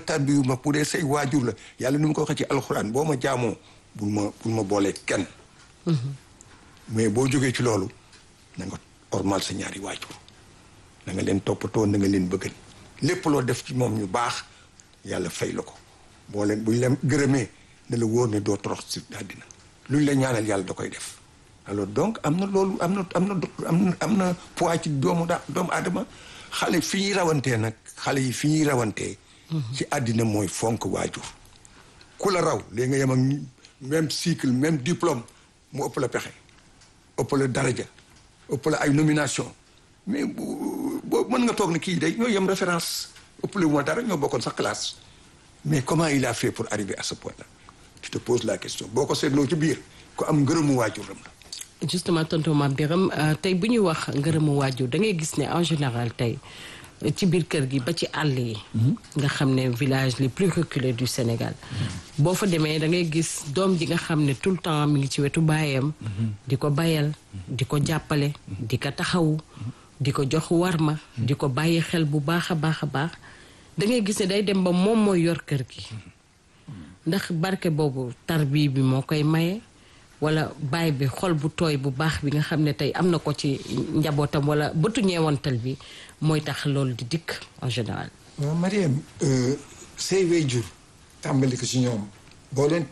tarbiyu ma bu dee say waajur la yàlla ni mu ko waxee ci alxuraan boo ma jaamoo bul ma boolee kenn mais boo jógee ci loolu na nga ormal sa ñaari waajur na nga leen toppatoo na nga leen bëggal lépp loo def ci moom ñu baax yàlla fay la ko buñ leen gërëmee ne la wóor ne doo torox si àddina luñ la ñaanal yàlla da koy def alors donc am na loolu am na poids ci doomu aadama xale fi ñuy rawantee nag xale yi fi ñuy rawantee ci àddina mooy fonk waajur ku la raw léegi nga yem ak même cycle même diplôme mu ëpp la pexe ëpp la daraja ëpp la ay nomination mais boo mën nga toog ne kii day ñoo yem référence ëpp la moo dara ñoo bokkoon sax classe mais comment il a fait pour arriver à ce point là tu te poses la question boo ko seetloo ci biir ko am ngërëmu waajuram la justement tonton Mame Birame tey bu ñuy wax ngërëmu waajur da ngay gis ne en général tey ci biir kër gi ba ci àll yi nga xam ne village les plus reculés du Sénégal boo fa demee da ngay gis doom ji nga xam ne tout le temps mi ngi ci wetu baayam di ko bayal di ko jàppale di ko taxawu di ko jox warma di ko bàyyi xel bu baax a baax a baax da ngay gis ne day dem ba moom mooy yor kër gi ndax barke boobu tarbi bi moo koy maye wala baay bi xol bu tooy bu baax bi nga xam ne tey am na ko ci njabootam wala bëtu ñeewantal bi mooy tax loolu di dikk en général. waaw Mariam say waajur tàmbali ko ci ñoom boo leen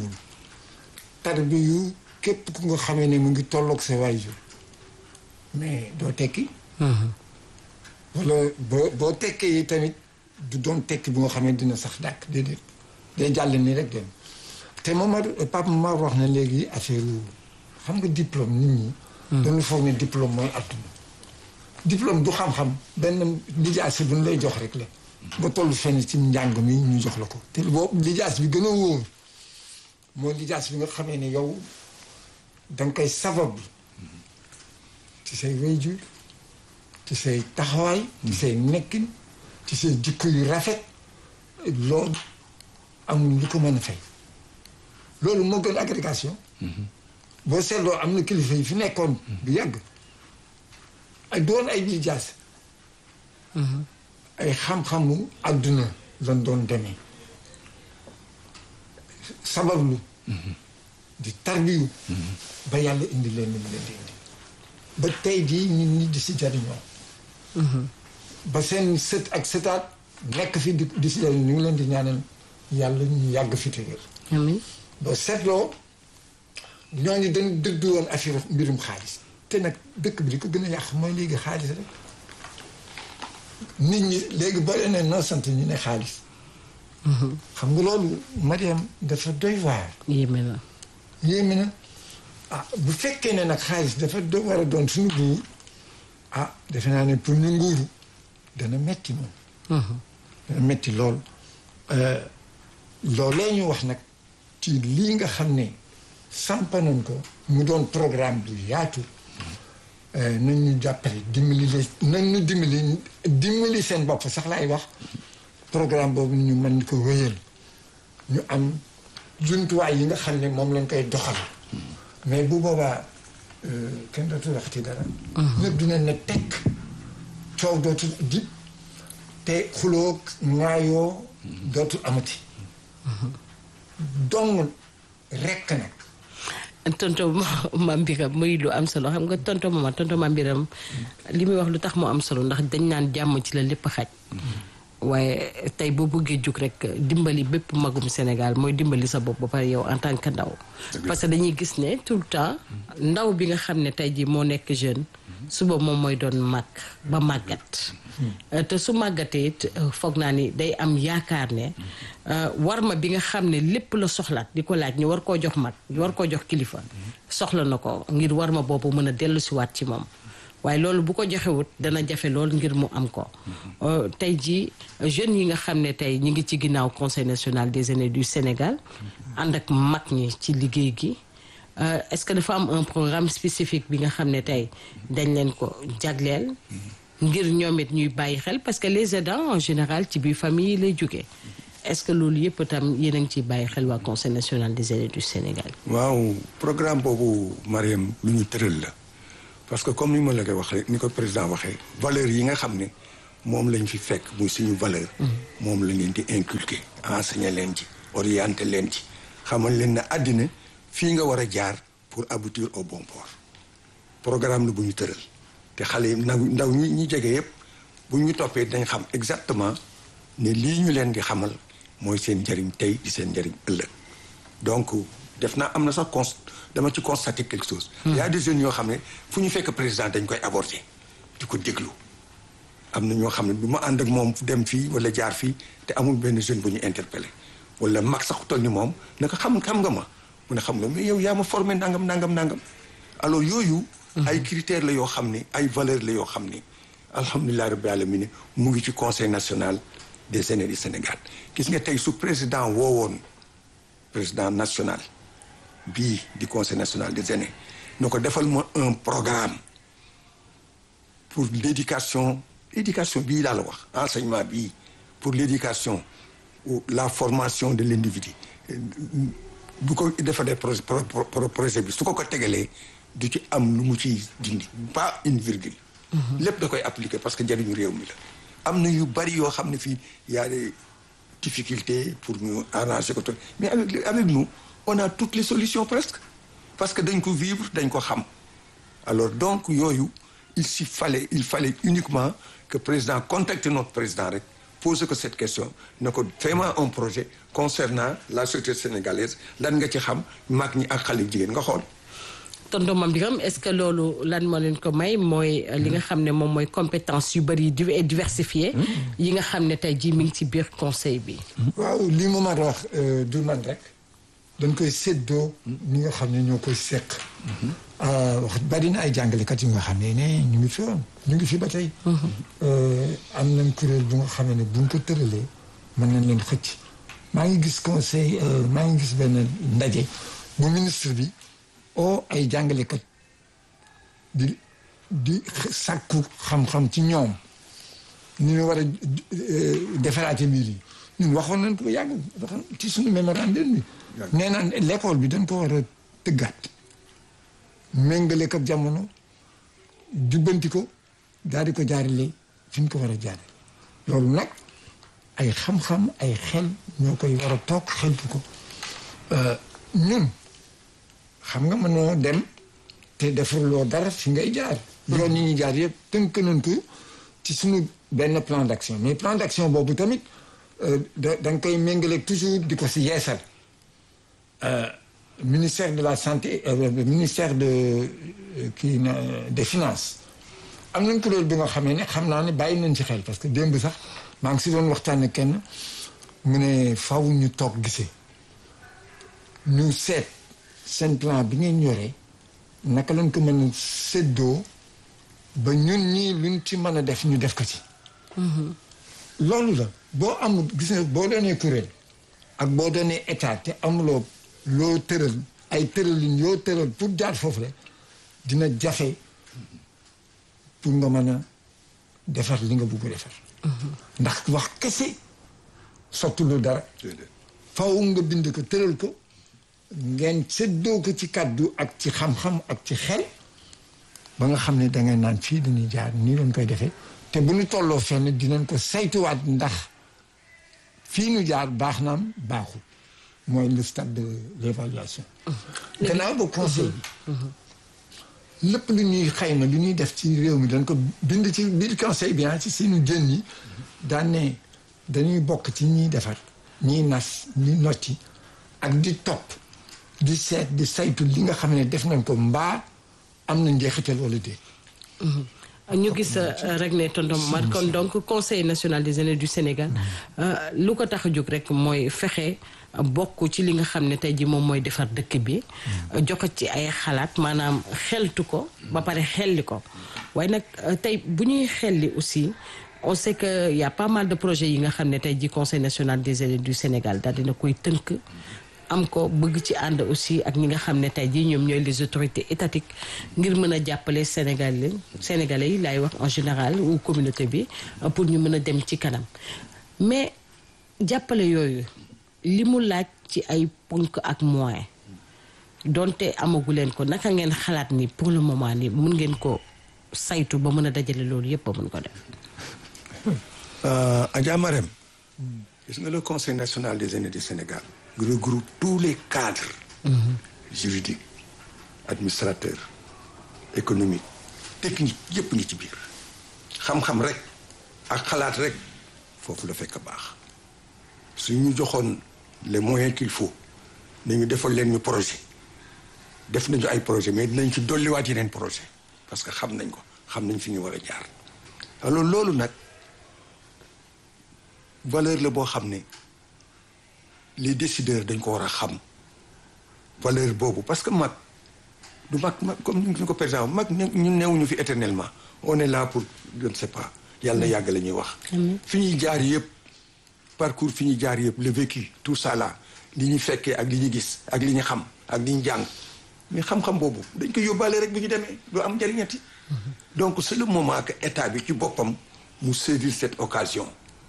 tarbiyu képp ku nga xamee ne mu ngi tolloog sa waajur mais doo tekki. wala boo tekkee yi tamit du doon tekki bu nga xamee dina sax dàkk déedéet day jàll nii rek dem. te Pape Momar wax na léegi affaire xam nga diplôme nit ñi. dañu foog ne diplôme mooy àdduna. diplôme du xam-xam benn lijaas bu ñu lay jox rek la. ba tollu fenn ci njàng mi ñu jox la ko. te boobu lijaas bi gën a wóor mooy lijaas bi nga xamee ne yow da nga koy sabab ci say waajur ci say taxawaay. ci say nekkin ci say jikko yu rafet loolu amul lu ko mën a fay. loolu moo gën agrégation. boo seetloo am na kilifa yi fi nekkoon bu yàgg ay doon ay lijaas ay xam-xamu àdduna lañ doon demee sabablu di tarbiyu ba yàlla indi leen ni mu leen di indi ba tey jii nit ñi di si jariñoo ba seen sët ak sëtaat nekk fi di si jariñoo ñu ngi leen di ñaanal yàlla ñu yàgg fi te wér. amiin. boo seetloo ñooñu dañ dëddu woon affaire mbirum xaalis te nag dëkk bi di ko gën a yàq mooy léegi xaalis rek nit ñi léegi boo leen ne noo sant ñu ne xaalis. xam nga loolu Mariam dafa doy waar. yéeme na ah bu fekkee ne nag xaalis dafa war a doon suñu buur ah defe naa ne pour ñu nguuru dana metti moom. dana metti lool loolee ñu wax nag. ci lii nga xam ne sampanoon ko mu doon programme bu yaatu nañ ñu jàppale dimbali seen bopp sax laay wax programme boobu ñu mën ko wéyal ñu am jumtuwaay yi nga xam ne moom lañ koy doxal mais bu boobaa kenn dootul wax ci dara ñëpp dinañ ne tekk coow dootul di te xuloo ŋaayoo dootul amati dong rekk nag. tonton Mame Birame muy lu am solo xam nga tonton Mame Birame li muy wax lu tax mu am solo ndax dañ naan jàmm ci la lépp xaj. waaye tey boo bëggee jug rek dimbali bépp magum Sénégal mooy dimbali sa bopp ba pare yow en tant que ndaw. parce que dañuy gis ne tout le temps ndaw bi nga xam ne tey jii moo nekk jeune. suba moom mooy doon mag ba màggat. te su màggatee it foog naa ni day am yaakaar ne warma bi nga xam ne lépp la soxlaat di ko laaj ñu war koo jox mag ñu war koo jox kilifa soxla na ko ngir warma boobu mën a dellu si waat ci moom waaye loolu bu ko joxewut dana jafe lool ngir mu am ko tey jii jeunes yi nga xam ne tey ñu ngi ci ginnaaw conseil national des aînés du Sénégal ànd ak mag ñi ci liggéey gi est-ce que dafa am un programme spécifique bi nga xam ne tey dañ leen ko jagleel ngir ñoom it ñuy bàyyi xel parce que les aidants en général ci biir famille yi lay jógee est-ce que loolu yëpp itam yéen a ngi ciy bàyyi xel waa conseil national des aînés du Sénégal. waaw programme boobu Mariam lu ñu tëral la parce que comme ni ma la koy waxee ni ko président waxee valeurs yi nga xam ne moom lañ fi fekk muy suñu valeur moom la leen di inculquer enseigner leen ci orienter leen ci xamal leen ne àddina fii nga war a jaar pour aboutir au bon port programme la bu ñu tëral te xale yi ndaw ñi jege yëpp bu ñu toppee dañ xam exactement ne lii ñu leen di xamal mooy seen njëriñ tey di seen njëriñ ëllëg donc def naa am na sax dama ci constater quelque chose. Il y a des jeunes yoo xam ne fu ñu fekk président dañ koy aborder di ko déglu am na ñoo xam ne du ma ànd ak moom dem fii wala jaar fii te amul benn jeune bu ñu interpellé wala mag sax toll ni moom naka xam nga ma mu ne xam nga mais yow yaa ma formé nangam alors yooyu. ay critères la yoo xam ne ay valeurs la yoo xam ne alhamdulilah rabbi alamin mu ngi ci conseil national des aînés du Sénégal gis nga tey su président woowoon président national bii di conseil national des aînés na ko defal ma un programme pour l'éducation bii laa la wax enseignement bii pour l'éducation ou la formation de l'individu bu ko defalee projet bi su ko tegalee du ci am lu mu ciy dindi pas une virgule lépp da koy appliquer parce que njëriñu réew mi la am na yu bari yoo xam ne fii y a des difficultés pour ñu arranger ko mais avec nous on a toutes les solutions presque parce que dañ ko vivre dañ ko xam alors donc yooyu il fallait uniquement que président contacte notre président rek pose que cette question ne ko vraiment un projet concernant la société sénégalaise lan nga ci xam mag ñi ak xale jigéen nga xool. tonton Mame Birame est-ce que loolu lan moo leen ko may mooy li nga xam ne moom mooy compétence yu bëri et diversifié yi nga xam ne tey jii mi ngi ci biir conseil bi. waaw li mu mën a wax du man rek dañ koy séddoo ñi nga xam ne ñoo koy seq. wax bari na ay jàngalekat yu nga xam ne ñu ngi fi woon ñu ngi fi ba tey. am nañ kuréel bu nga xam ne buñ ko tëralee mën nañ leen xëcc. maa ngi gis conseil maa ngi gis benn ndaje bu ministre bi. ay jàngalekat di sàkku xam-xam ci ñoom ni ñu war a defaraate mbir yi ñun waxoon nañ ko yàgg ci suñu mémorandum bi nee naan l'école bi dañ ko war a tëggaat méngale ko jamono jubbanti ko daal di ko jaarale fi ñu ko war a jaarale loolu nag ay xam-xam ay xel ñoo koy war a toog xeltu ko ñun xam nga mënoo dem te defuloo dara fi ngay jaar. yoon yi ñuy jaar yëpp tënk nañ ko ci suñu benn plan d'action mais plan d'action boobu tamit da nga koy méngaleeg toujours di ko si yeesal. ministère de la santé ministère des finances am nañ kuréel bi nga xamee ne xam naa ne bàyyi nañ ci xel parce que démb sax maa ngi si doon waxtaan ak kenn mu ne faaw ñu toog gisee ñu seet. seen plan bi ngeen yoree naka lañ ko mën a séddoo ba ñun ñii luñ ci mën a def ñu def ko ci. loolu la boo amul gis nga boo doonee kuréel ak boo doonee état te amuloo loo tëral ay tëralin yoo tëral pour jaar foofu rek dina jafe pour nga mën a defar li nga bugg defar. ndax wax kese sottulu dara. faaw nga bind ko tëral ko. ngeen séddoo ko ci kàddu ak ci xam-xam ak ci xel ba nga xam ne dangay naan fii dañuy jaar nii lañ koy defee te bu ñu tolloo fenn dinañ ko saytuwaat ndax fii ñu jaar baax naam baaxul mooy le stade de l'évaluation. gannaaw ba conseil bi lépp lu ñuy xayma lu ñuy def ci réew mi dañ ko bind ci biir conseil bi ci suñu jën yi daan ne dañuy bokk ci ñiy defar ñiy nas ñi notti ak di topp di seet di saytu li nga xam ne def nañ ko mbaa am na njeexital wala déet. ñu gis rek ne tonton Momar kon donc conseil national des aînés du Sénégal lu ko tax a jóg rek mooy fexe bokk ci li nga xam ne tey ji moom mooy defar dëkk bi joxe ci ay xalaat maanaam xeltu ko ba pare xelli ko waaye nag tey bu ñuy xelli aussi on sait que y a pas mal de projets yi nga xam ne tey ji conseil national des aînés du Sénégal daal dina koy tënk am ko bëgg ci ànd aussi ak ñi nga xam ne tey jii ñoom ñooy les autorités étatiques ngir mën a jàppale sénégalais yi laay wax en général ou communauté bi pour ñu mën a dem ci kanam mais jàppale yooyu li mu laaj ci ay ponk ak moyen donte amagu leen ko naka ngeen xalaat ni pour le moment ni mun ngeen ko saytu ba mën a dajale loolu yëpp ba mun ko def. Adja Marème gis nga le conseil national des aînés du Sénégal regroupe tous les cadres juridiques administrateurs économiques techniques yëpp ngi ci biir xam-xam rek ak xalaat rek foofu la fekk baax su ñu joxoon les moyens qu'il faut nañu defal leen ñu projet def nañu ay projet mais dinañ ci dolliwaat yeneen projet parce que xam nañ ko xam nañ fi ñu war a jaar alors loolu nag valeur la boo xam ne les décideurs dañ ko war a xam valeur boobu parce que mag du mag comme ni ko président mag ñun neewuñu fi éternellement on est là pour je ne sais pas yàlla na yàgg la ñuy wax fi ñuy jaar yëpp parcours fi ñuy jaar yëpp le vécu tout ça là li ñu fekkee ak li ñu gis ak li ñu xam ak li ñu jàng mais xam-xam boobu dañ ko yóbbaale rek bu ñu demee du am njëriñati donc c'est le moment que état bi ci boppam mu saisir cette occasion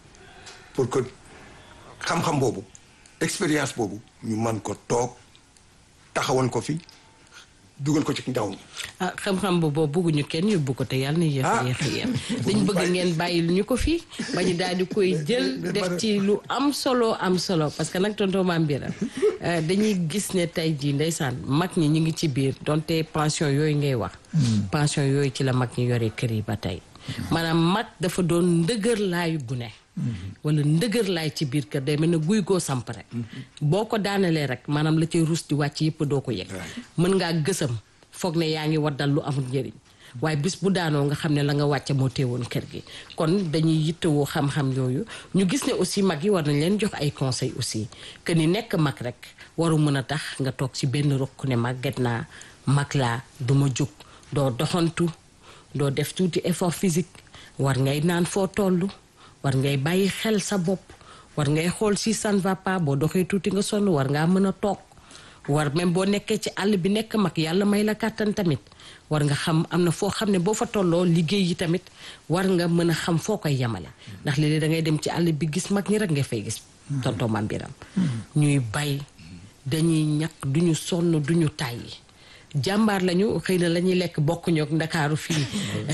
pour que xam-xam boobu expérience boobu ñu mën ko toog taxawal ko fi dugal ko ci ndaw ñi. ah xam-xam boobu bëgguñu kenn yóbbu ko te yàlla na yéex a yem dañ bëgg ngeen bàyyi lu ñu ko fi ba ñu daal di koy jël def ci lu am solo parce que nag tonton Mame Birame dañuy gis ne tey jii ndeysaan mag ñi ñu ngi ci biir donte pension yooyu ngay wax. pension yooyu ci la mag ñi yore kër yi ba tey. maanaam mag dafa doon ndëgër laayu gune. wala ndëgër laay ci biir kër day mel ne guy goo samp rek. boo ko daanalee rek maanaam la cay ruus di wàcc yëpp doo ko yëg. mën ngaa gësam foog ne yaa ngi waddal lu amul njëriñ waaye bis bu daanoo nga xam ne la nga wàcce moo teewoon kër gi kon dañuy yittewoo xam-xam yooyu ñu gis ne aussi mag yi war nañ leen jox ay conseils aussi que ni nekk mag rek waru mën a tax nga toog ci benn rokk ne màgget naa mag laa du ma jóg doo doxantu doo def tuuti effort physique war ngay naan foo toll war ngay bàyyi xel sa bopp war ngay xool si ça ne va pas boo doxee tuuti nga sonn war ngaa mën a toog war même boo nekkee ci àll bi nekk mag yàlla may la kàttan tamit war nga xam am na foo xam ne boo fa tolloo liggéey yi tamit war nga mën a xam foo koy yemale ndax léeg-léeg da ngay dem ci àll bi gis mag ñi rek nga fay gis tonton Mame Birame ñuy bay dañuy ñàkk duñu sonn duñu tàyyi jàmbaar lañu xëy na la ñuy lekk bokkuñu ak ndakaaru fii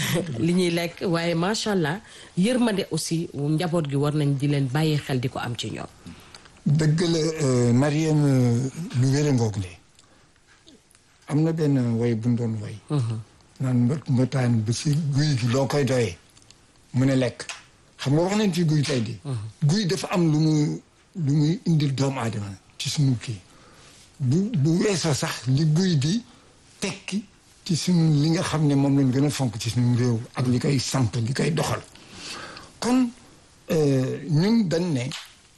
li ñuy lekk waaye macha allah yërmande aussi njaboot gi war nañ di leen bàyyi xel di ko am ci ñoom. dëgg la Mariam lu wér ngoog le am na benn way bu ñu doon way. naan mbëtaan bi si guy gi loo koy doyee mu ne lekk xam nga wax nañ ci guy tey di guy dafa am lu muy indil doomu aadama ci suñu kii bu weesoo sax li guy di tekki ci suñu li nga xam ne moom lañ gën a fonk ci suñu réew ak li koy samp li koy doxal kon ñun dañ ne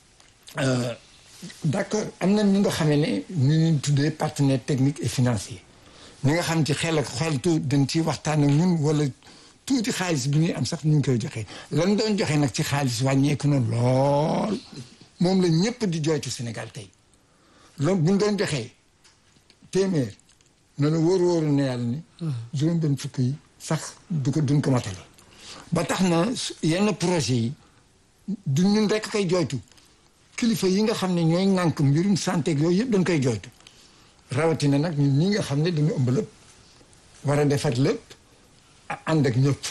d'accord am na ñu nga xamee ne ñu tuddee partenaire technique et financier ñi nga xam ci xel tu dañ ci waxtaan ak ñun wala tuuti xaalis bi ñuy am sax ñu ngi koy joxe lan doon joxe nag ci xaalis wàññeeku na lool moom la ñëpp di jooytu Sénégal tey loolu bu ñu doon joxee téeméer na la wóor na yàlla ni juróom benn fukk yi sax duñ ko matale ba tax na yenn projet yi du ñun rekk koy jooytu kilifa yi nga xam ne ñooy ŋànk mbirum santé ak yooyu yëpp dañ koy jooytu rawatina nag ñun ñi nga xam ne dañu ëmb lépp war a defar lépp ànd ak ñëpp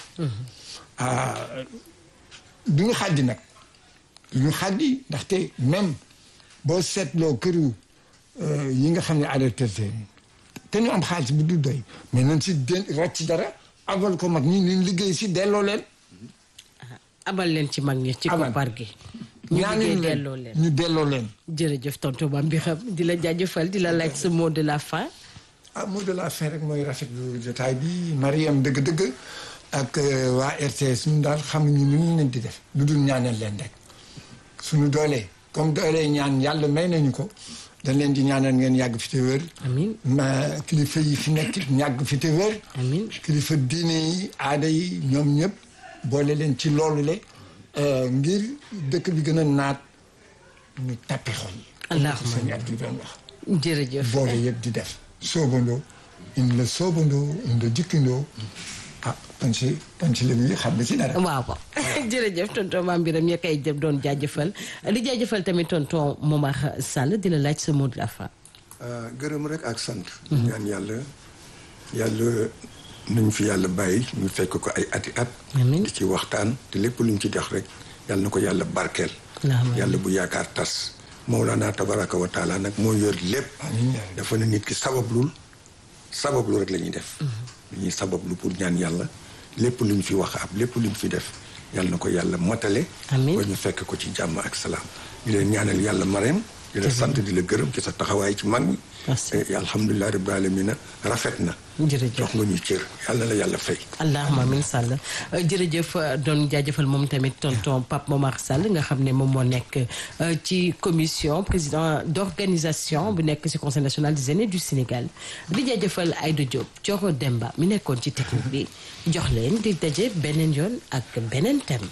duñu xaddi nag duñu xaddi ndaxte même boo seetloo këru yi nga xam ne alerté te ñu am xaalis bu dul doy mais nañ si ràcc dara abal ko mag ñi ñu liggéey si delloo leen abal leen ci mag ñi ci koppar gi ñu delloo leen jërëjëf tonton Mame Birame di la jaajëfal di la laaj sa mot de la fin mot de la fin rek mooy rafetlu jotaay bi Mariam dëgg-dëgg ak waa RTS ñun daal xamuñu nu ñu leen di def lu dul ñaanal leen rek suñu doolee comme doolee ñaan yàlla may nañu ko dañ leen di ñaanal ngeen yàgg fi te wér amiin kilifa yi fi nekk yàgg fi te wér amiin kilifa diine yi aada yi ñoom ñëpp boole leen ci loolu le ngir dëkk bi gën a naat ñu tappi xol yi allahumma sëñ Abdou doon wax jërëjëf boole yëpp di def soobandoo indi la soobandoo indi la jikkindoo panci la bi xam nga ci dara waaw jërëjëf tonton Mame Birame ya koy jëm doon jaajëfal di jaajëfal tamit tonton Momar Sall di la laaj sa mot de la fin gërëm rek ak sant ñaan yàlla nañ fi yàlla bàyyi ñu fekk ko ay ati at amiin di ci waxtaan te lépp luñ ci def rek yàlla na ko yàlla barkeel yàlla bu yaakaar tas Mawlana tabaraka wa taala nag moo yor lépp dafa ne nit ki sabablu rek la ñuy def dañuy sabablu pour ñaan yàlla lépp lu ñu fi wax ab lépp lu ñu fi def yàlla na ko yàlla matale ba ñu fekk ko ci jàmm ak salaam ñu leen ñaanal yàlla Marème di la sant di la gërëm ci sa taxawaay ci mag ñi alhamdulilah rabbil alamina rafet na jox nga ñu cër yàlla na la yàlla fay allahuma amin sàll jërëjëf doon jaajëfal moom tamit tonton Pape Momar Sall nga xam ne moom moo nekk ci commission président d'organisation bu nekk ci conseil national des aînés du Sénégal di jaajëfal Aïda Diop Thioro Demba mi nekkoon ci technique bi jox leen di daje beneen yoon ak beneen thème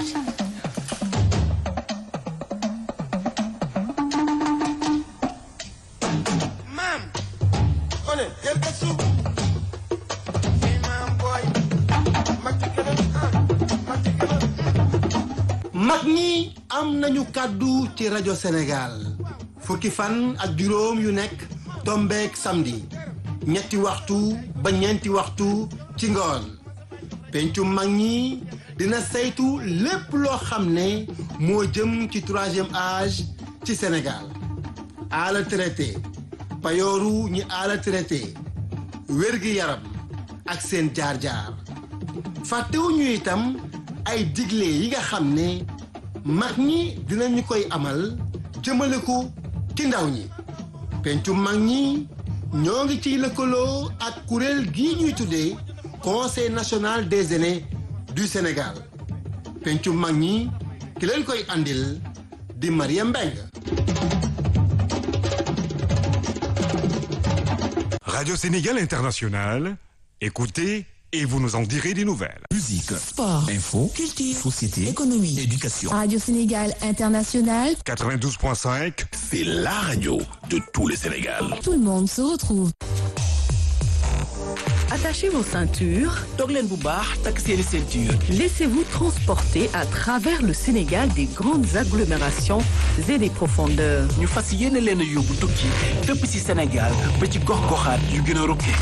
mag ñi am nañu kàddu ci rajo Sénégal fukki fan ak juróom yu nekk tombeek samedi ñetti waxtu ba ñeenti waxtu ci ngoon pencu mag ñi dina saytu lépp loo xam ne moo jëm ci 3e âge ci Sénégal ala traité payooru ñi ala traité wér-gi-yaram ak seen jaar-jaar fàttewuñu itam ay digle yi nga xam ne mag ñi dinañu koy amal jëmale ko ci ndaw ñi pencu mag ñi ñoo ngi ciy lëkkaloo ak kuréel gii ñuy tuddee conseil national des aînés du Sénégal pencu mag ñi ki leen koy andil di Mariam Mbengue. Radio Sénégal International, écoutez et vous nous en direz des nouvelles. Musique, sport, info, culture, société, économie, éducation. Radio Sénégal International, 92.5, c'est la radio de tout le Sénégal. tout le monde se retrouve. Attachez vos ceintures. toog leen bu baax takk seeni ceinture. Laissez-vous transporter à travers le Sénégal des grandes agglomérations et des profondeurs. ñu fas yéene leen a yóbbu tukki fépp ci Sénégal ba ci gox-goxaat yu gën a rukke.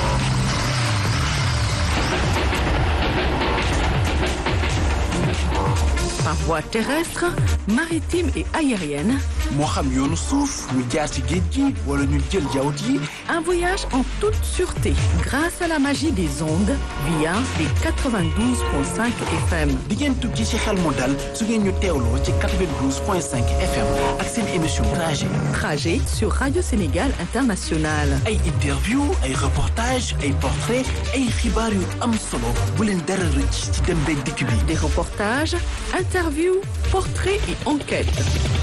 Par voie terrestre, maritime et aérienne, moo xam yoonu suuf ñu jaar ci géej gi wala ñu jël jawt yi. un voyage en toute sûreté grâce à la magie des ondes via les 92.5 FM. di ngeen tukki ci xel mu dal su ngeen ñu teewloo ci 92.5 FM ak seen émission trajet. Trajet sur Radio Sénégal International. ay interview ay reportage ay portrait ay xibaar yu am solo bu leen dara rëcc ci dem beeg dikk bi. Des reportages, interviews, portraits et enquêtes.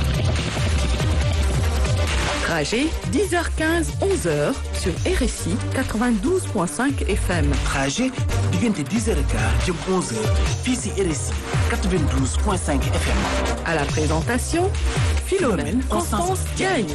Trajet 10h15 11h sur RSI 92.5 FM. trajet diggante 10h15 jëm 11h fii ci RSI 92.5 FM. À la présentation, Philomène Constance Diagne.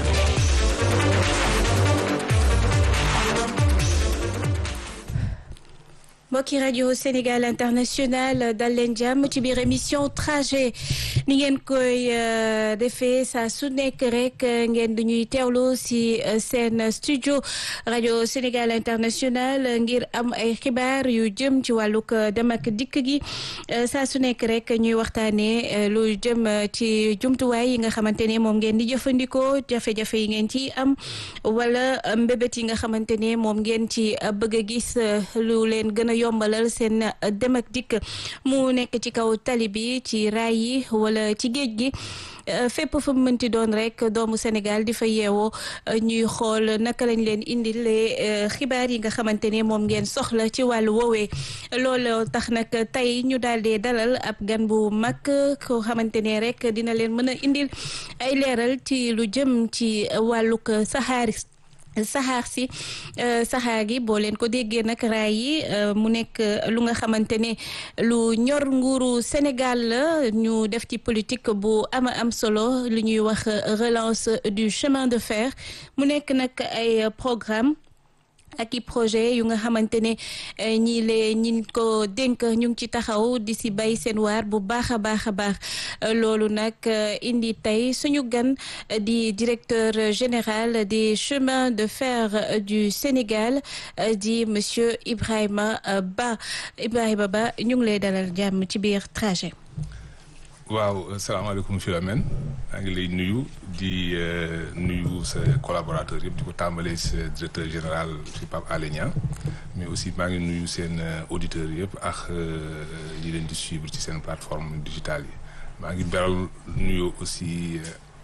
mbokki rajo Sénégal International dal leen jàmm ci biir émission trajet ni ngeen koy defee saa su nekk rek ngeen dañuy teewlu si seen studio rajo Sénégal International ngir am ay xibaar yu jëm ci wàllug dem ak dikk gi saa su nekk rek ñuy waxtaanee lu jëm ci jumtuwaay yi nga xamante ne moom ngeen di jëfandikoo jafe-jafe yi ngeen ci am wala mbébét yi nga xamante ne moom ngeen ci bëgg a gis lu leen gën a yombalal seen dem ak dikk mu nekk ci kaw tali bi ci raay yi wala ci géej gi fépp fa mu mënti doon rek doomu Sénégal di fa yeewoo ñuy xool naka lañ leen indilee xibaar yi nga xamante ne moom ngeen soxla ci wàllu woowee loolu tax nag tey ñu daal di dalal ab gan bu mag koo xamante ne rek dina leen mën a indil ay leeral ci lu jëm ci wàllug saxaar gi boo leen ko déggee nag raay yi mu nekk lu nga xamante ne lu ñor nguuru Sénégal la ñu def ci politique bu am solo lu ñuy wax relance du chemin de fer mu nekk nag ay programme ak i projet yu nga xamante ne ñi ko dénk ñu ngi ci taxaw di si bay seen waar bu baax a baax a baax loolu nag indi tey suñu gan di directeur général des chemins de fer du Sénégal di monsieur Ibrahima Ba ñu ngi lay dalal jàmm ci biir trajet. waaw salaamaaleykum Philomène maa ngi lay nuyu di nuyu sa collaborateur yëpp di ko tàmbalee sa directeur général ci Pape Alé Niang mais aussi maa ngi nuyu seen auditeurs yëpp ak ñi leen di suivre ci seen plateforme digitale yi maa ngi beral nuyu aussi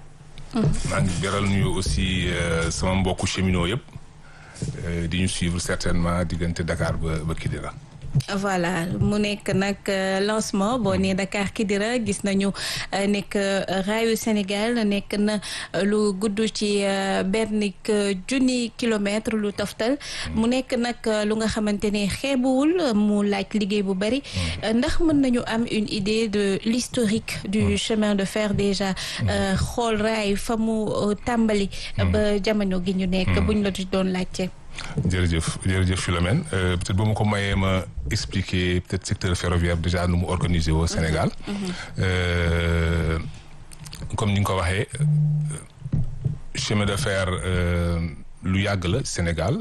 sama mbokku cheminot yëpp di ñu suivre certainement diggante Dakar ba Kidira. Voilà mu nekk nag lancement boo nee Dakar Kidira gis nañu nekk raayu Sénégal nekk na lu gudd ci benn junni kilomètre lu toftal mu nekk nag lu nga xamante ne xeebuwul mu laaj liggéey bu bari ndax mën nañu am une idée de l'historique du chemin de fer déjà xool raay fa mu tàmbali ba jamono gi ñu nekk buñ la doon laajte. jërëjëf Philomène peut-être ba ma ko mayee ma expliquer peut-être secteur ferroviaire déjà nu mu organisé au Sénégal comme ni nga ko waxee chemin de fer lu yàgg la Sénégal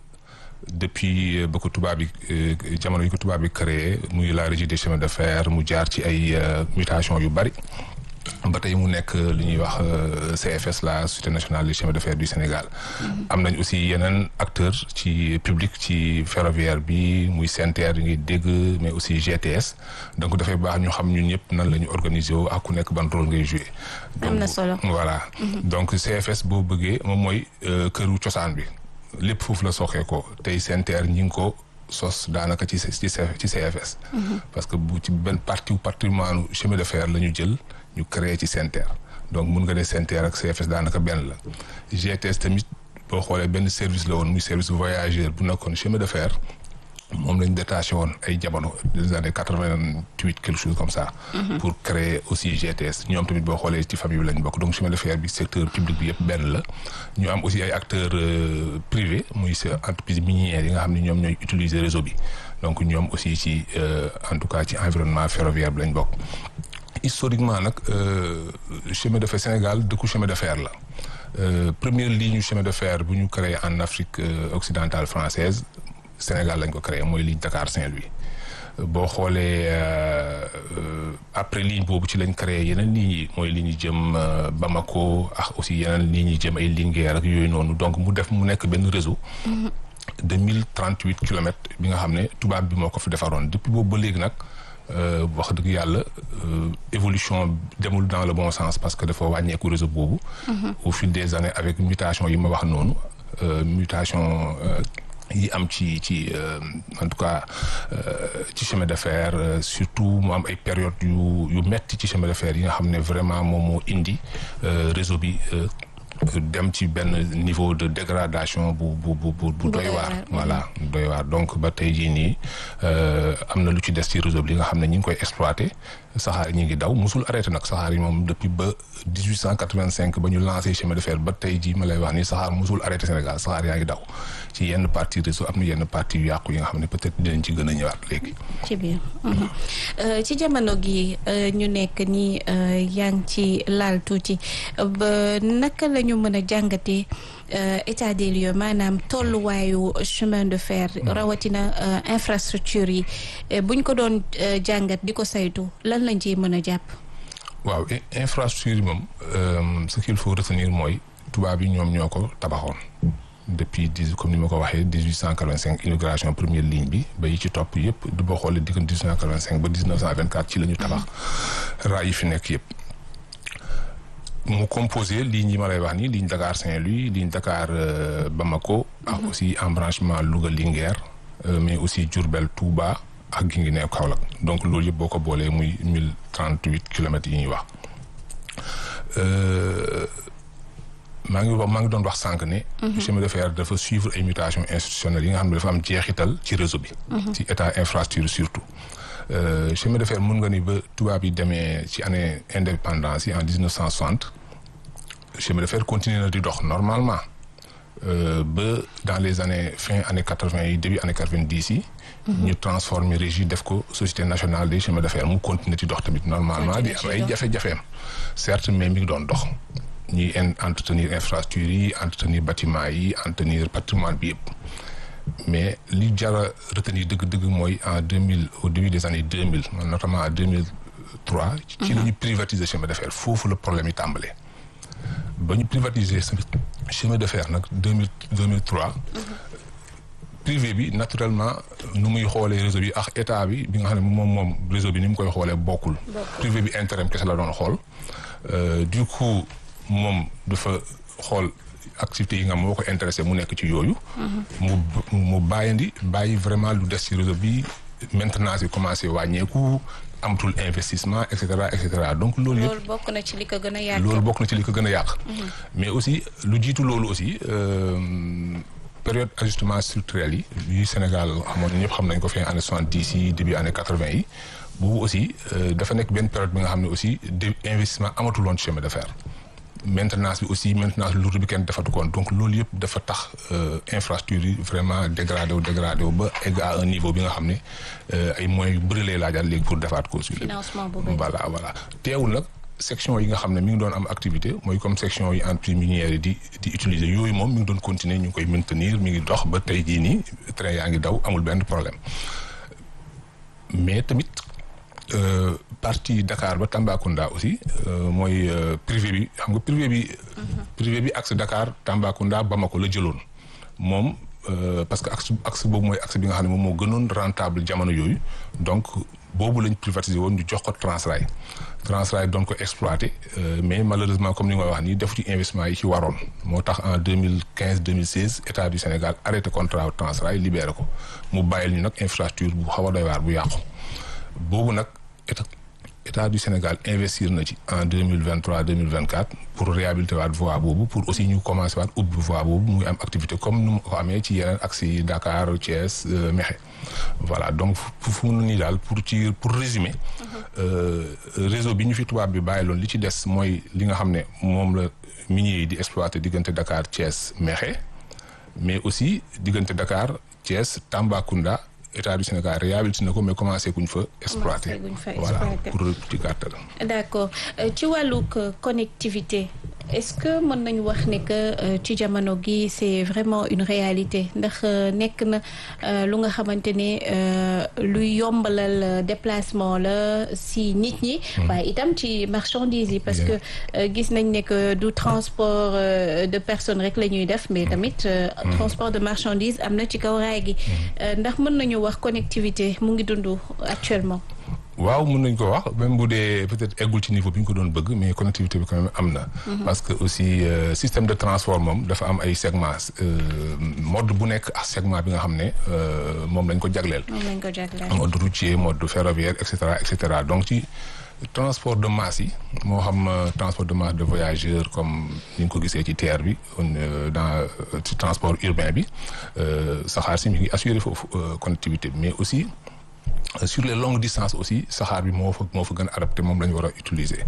depuis ba ko tubaab bi jamono yi ko tubaab bi créé muy la régie des chemins de fer mu jaar ci ay mutation yu bari ba tey mu nekk li ñuy wax CFS la Société nationale des chemins de fer du Sénégal am nañ aussi yeneen acteurs ci public ci ferroviaire bi muy SENTER yi ngi dégg mais aussi GTS donc dafay baax ñu xam ñun ñëpp nan la ñu organiser wu ak ku nekk ban rôle ngay jouer am na solo voilà donc CFS boo bëggee moom mooy këru cosaan bi lépp foofu la soxee ko tey SENTER ñi ngi ko sos daanaka ci CFS parce que bu ci benn partie patrimoine chemin de fer la ñu jël ñu créé ci SENTER donc mun nga ne SENTER ak CFS daanaka benn la GTS tamit boo xoolee benn service la woon muy service voyageur bu nekkoon chemin de fer moom lañ détaché woon ay jamono des années 88 quelque chose comme ça pour créer aussi GTS ñoom tamit boo xoolee ci famille bi lañ bokk donc chemin de fer bi secteur public bi yëpp benn la ñu am aussi ay acteurs privés muy entreprise minière yi nga xam ne ñoom ñooy utiliser réseau bi donc ñoom aussi ci en tout cas ci environnement ferroviaire bi lañ bokk historiquement nag chemin de fer Sénégal dëkku chemin de fer la première ligne chemin de fer bu ñu créé en Afrique occidentale française Sénégal lañ ko créé mooy ligne Dakar Saint-Louis boo xoolee après ligne boobu ci lañ créé yeneen lignes yi mooy ligne yi jëm Bamako ak aussi yeneen lignes yi jëm ay Linguère ak yooyu noonu donc mu nekk benn réseau de 1038 kilomètres bi nga xam ne tubaab bi moo ko fi defaroon depuis boobu ba léegi nag wax dëgg yàlla évolution demul dans le bon sens parce que dafa wàññeeku réseau boobu au fil des années avec mutation yi ma wax noonu mutation yi am ci en tout cas ci chemin de fer surtout mu am ay période yu metti ci chemin de fer yi nga xam ne vraiment moom moo indi réseau bi dem ci benn niveau de dégradation bu doy waar voilà doy waar donc ba tey jii nii am na lu ci des ci réseau bi li nga xam ne ñi ngi koy exploité saxaar yi ñi ngi daw musul arrêté nag saxaar yi moom depuis ba 1885 ba ñu lancé chemin de fer ba tey jii ma lay wax ni saxaar musul arrêté Sénégal saxaar yaa ngi daw ci yenn partie réseau am na yenn partie yu yàqu yi nga xam ne peut-être dinañ ci gën a ñëwaat léegi ci biir ci jamono gi ñu nekk ni yaa ngi ci laal tuuti ba naka la ñu mën a jàngatee état des lieux maanaam tolluwaayu chemin de fer rawatina infrastructure yi buñ ko doon jàngat di ko saytu lan lañ ciy mën a jàpp. waaw infrastructure yi moom ce qu'il faut retenir mooy tubaab yi ñoom ñoo ko tabaxoon depuis comme ni ma ko waxee 1885 inauguration première ligne bi ba yi ci topp yëpp du boo xoolee diggante 1885 ba 1924 ci la ñu tabax raay yi fi nekk yëpp. mu composé ligne yi ma lay wax nii ligne Dakar Saint-Louis ligne Dakar Bamako ak aussi embranchement Louga Linguère mais aussi Diourbel Touba ak Guinguinéo Kaolack donc loolu yëpp boo ko boolee muy 1038 kilomètres yi ñuy wax maa ngi doon wax sànq ne chemin de fer dafa suivre ay mutations institutionnelles yi nga xam ne dafa am jeexital ci réseau bi ci état infrastructure surtout chemin de fer mun nga ni ba tubaab yi demee ci année indépendance yi en 1960 chemin de fer continue na di dox normalement ba dans les années fin année 80 yi début année 90 yi ñu transformer régie def ko société nationale des chemins de fer mu continuer di dox tamit normalement di am ay jafe-jafeem certes mais mi ngi doon dox ñuy entretenir infrastructure yi entretenir bâtiment yi entretenir patrimoine bi yëpp mais li jara retenir dëgg-dëgg mooy en 2000 au début des années 2000 notamment en 2000 2003. ci la ñu privatiser chemin de fer foofu la problème yi tàmbalee. ba ñu privatiser chemin de fer nag 2003. privé bi naturellement nu muy xoolee réseau bi ak état bi nga xam ne moom réseau bi ni mu koy xoolee bokkul. privé bi intérêt kese la doon xool. du coup moom dafa xool activités yi nga moo ko intéressé mu nekk ci yooyu. mu bàyyi vraiment lu des ci réseau bi maintenance bi commencé wàññeeku amatul investissement et cetera donc loolu yëpp. loolu bokk na ci li ko gën a yàq. loolu bokk na ci li ko gën a yàq. mais aussi lu jiitu loolu aussi. période ajustement structurel yi Sénégal xamoon ñëpp xam nañ ko fi année 70 yi début année 80 yi boobu aussi dafa nekk benn période bi nga xam ne aussi investissement amatul woon chemin de fer maintenance bi aussi maintenance lourde bi kenn defatu koon donc loolu yëpp dafa tax infrastructure yi vraiment dégradé wu ba egg à un niveau bi nga xam ne ay moyens yu bëri lay laajaat léegi pour defaat ko sur financement bu bëri voilà teewul nag section yi nga xam ne mi ngi doon am activité mooy comme section yi entreprise minière yi di utiliser yooyu moom mi ngi doon continuer ñu ngi koy maintenir mi ngi dox ba tey jii nii train yaa ngi daw amul benn problème mais tamit partie Dakar ba Tambacounda aussi mooy privé bi xam nga privé bi axe Dakar Tambacounda Bamako la jëloon moom parce que axe boobu mooy axe bi nga xam ne moom moo gënoon rentable jamono yooyu donc boobu lañ privatiser woon ñu jox ko Transrail doon ko exploité mais malheureusement comme ni nga wax nii defu ci investissement yi ci waroon moo tax en 2015-2016 état du Sénégal arrêté contrat Transrail libéré ko mu bàyyil ñu nag infrastructure bu xaw a doy waar bu yàqu boobu nag état du Sénégal investir na ci en 2023-2024 pour réhabiliter waat voie boobu pour aussi ñu commencé waat ubbi voie boobu muy am activité comme nu mu ko amee ci yeneen axes yi Dakar Thiès Mékhé voilà donc fu mu nii daal pour résumer réseau bi ñu fi tubaab bi bàyyi loon li ci des mooy li nga xam ne moom la minier yi di exploiter diggante Dakar Thiès Mékhé mais aussi diggante Dakar Thiès Tambacounda état du Sénégal réhabilité na ko mais commencé guñ fa exploiter voilà pour ci gàttal. d'accord ci wàllug connectivité est-ce que mën nañu wax ne que ci jamono gi c'est vraiment une réalité ndax nekk na lu nga xamante ne luy yombalal déplacement la si nit ñi waaye itam ci marchandises yi parce que gis nañ ne que du transport de personnes rek la ñuy def mais tamit transport de marchandises am na ci kaw raay gi ndax mën nañu wax connectivité mu ngi dund actuellement. waaw mën nañ ko wax même bu dee peut-être eggul ci niveau bi ñu ko doon bëgg mais connectivité bi quand même am na. parce que aussi système de transport moom dafa am ay segments mode bu nekk ak segment bi nga xam ne moom lañ ko jagleel. mode routier mode ferroviaire et cetera donc ci transport de masse yi moo xam transport de masse de voyageurs comme ni ñu ko gisee ci TER bi dans ci transport urbain bi saxaar si mi ngi assurer foofu connectivité bi mais aussi. Sur les longues distances aussi saxaar bi moo fa gën a adapté moom la ñu war a utiliser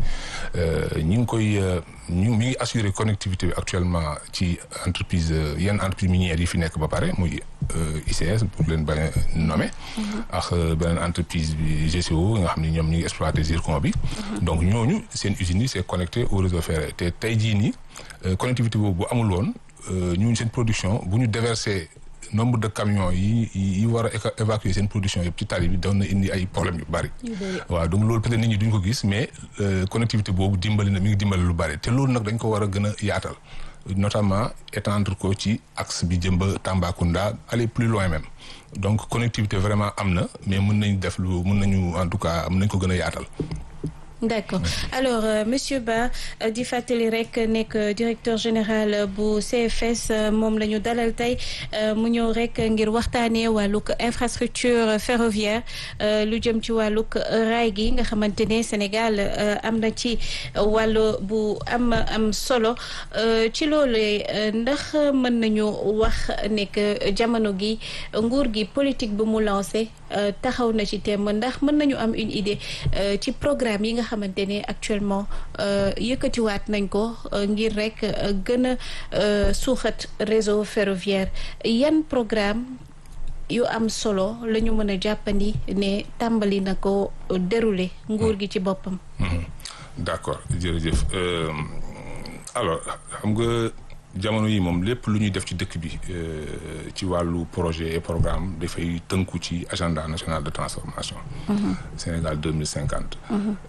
ñi ngi koy mi ngi assurer connectivité bi actuellement ci entreprise yenn entreprise minière yi fi nekk ba pare muy ICS pour leen bañ a nommer ak beneen entreprise bi GCO nga xam ne ñoom ñu ngi exploiter zircon bi donc ñooñu seen usines yi c'est connecté au réseau ferré te tey jii nii connectivité boobu bu amul woon ñooñu seen production bu ñu déverser nombre de camions yi war a évacuer seen production yëpp ci tali bi doon na indi ay problèmes yu bari. waaw donc loolu peut-être nit ñi duñ ko gis mais connectivité boobu mi ngi dimbali lu bari te loolu nag dañ ko war a gën a yaatal notamment étendre ko ci axe bi jëm ba Tambacounda aller plus loin même donc connectivité vraiment am na mais mën nañu en tout cas mën nañ ko gën a yaatal. D'accord alors monsieur Ba di fàttali rek nekk directeur général bu CFS moom la ñu dalal tey mu ñëw rek ngir waxtaanee wàllug infrastructure ferroviaire lu jëm ci wàllug raay gi nga xamante ne Sénégal am na ci wàllu bu am solo ci loolu ndax mën nañu wax ne que jamono gi nguur gi politique bu mu lancé taxaw na ci thème ndax mën nañu am une idée ci programme yi nga xamante ne actuellement yëkkatiwaat nañ ko ngir rek gën a suuxat réseau ferroviaire yan programme yu am solo la ñu mën a jàppandi ne tàmbali na ko dérouler nguur gi ci boppam. D'accord jërëjëf alors xam nga jamono yi moom lépp lu ñuy def ci dëkk bi ci wàllu projet et programme dafay tënku ci agenda national de transformation. Sénégal 2050.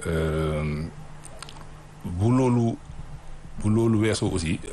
bu loolu weesoo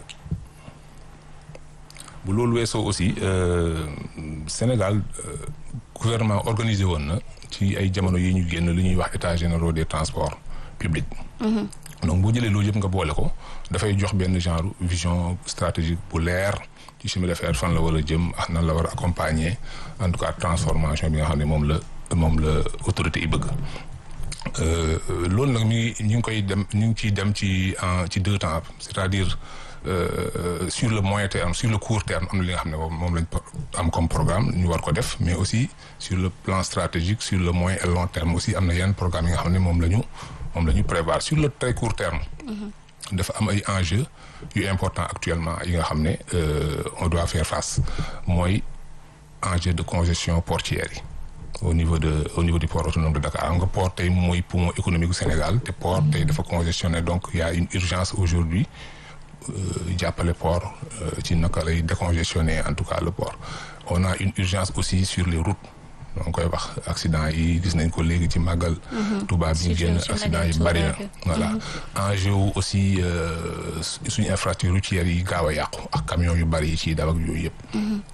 aussi Sénégal gouvernement organisé woon na ci ay jamono yi ñu génn li ñuy wax état généraux des transports publics. donc boo jëlee loolu yëpp nga boole ko dafay jox benn genre vision stratégique bu leer ci chemin de fer fan la war a jëm ak nan la war a accompagner en tout cas transformation bi nga xam ne moom la autorité yi bëgg. loolu nag ñu ngi ciy dem ci 2 temps, c'est-à-dire sur le moyen terme sur le court terme am na li nga xam ne moom lañ am comme programme ñu war ko def, mais aussi sur le plan stratégique sur le moyen et long terme aussi am na yenn programme yi nga xam ne moom la ñu prévoir. Sur le très court terme dafa am ay enjeux yu important actuellement yi nga xam ne on doit faire face mooy enjeu de congestion portuaire yi au niveau du port autonome de Dakar. Nga port tey mooy poumon économique du Sénégal te port tey dafa congestionné, donc il y a une urgence aujourd'hui jàppale port ci naka lay décongestionner en tout cas le port. On a une urgence aussi sur les routes. donc koy wax accident yi gis nañ ko léegi ci màggal Touba bi ñu génn accident yi bari na voilà. enjeu aussi suñu infrastructure routière yi gaaw a yàqu ak camion yu bari yi ciy daw ak yooyu yëpp.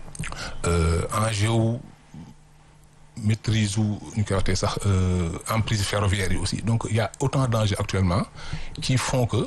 enjeu maîtrise ñu koy waxtee sax emprise ferroviaire yi aussi. Donc il y a autant d'enjeux actuellement qui font que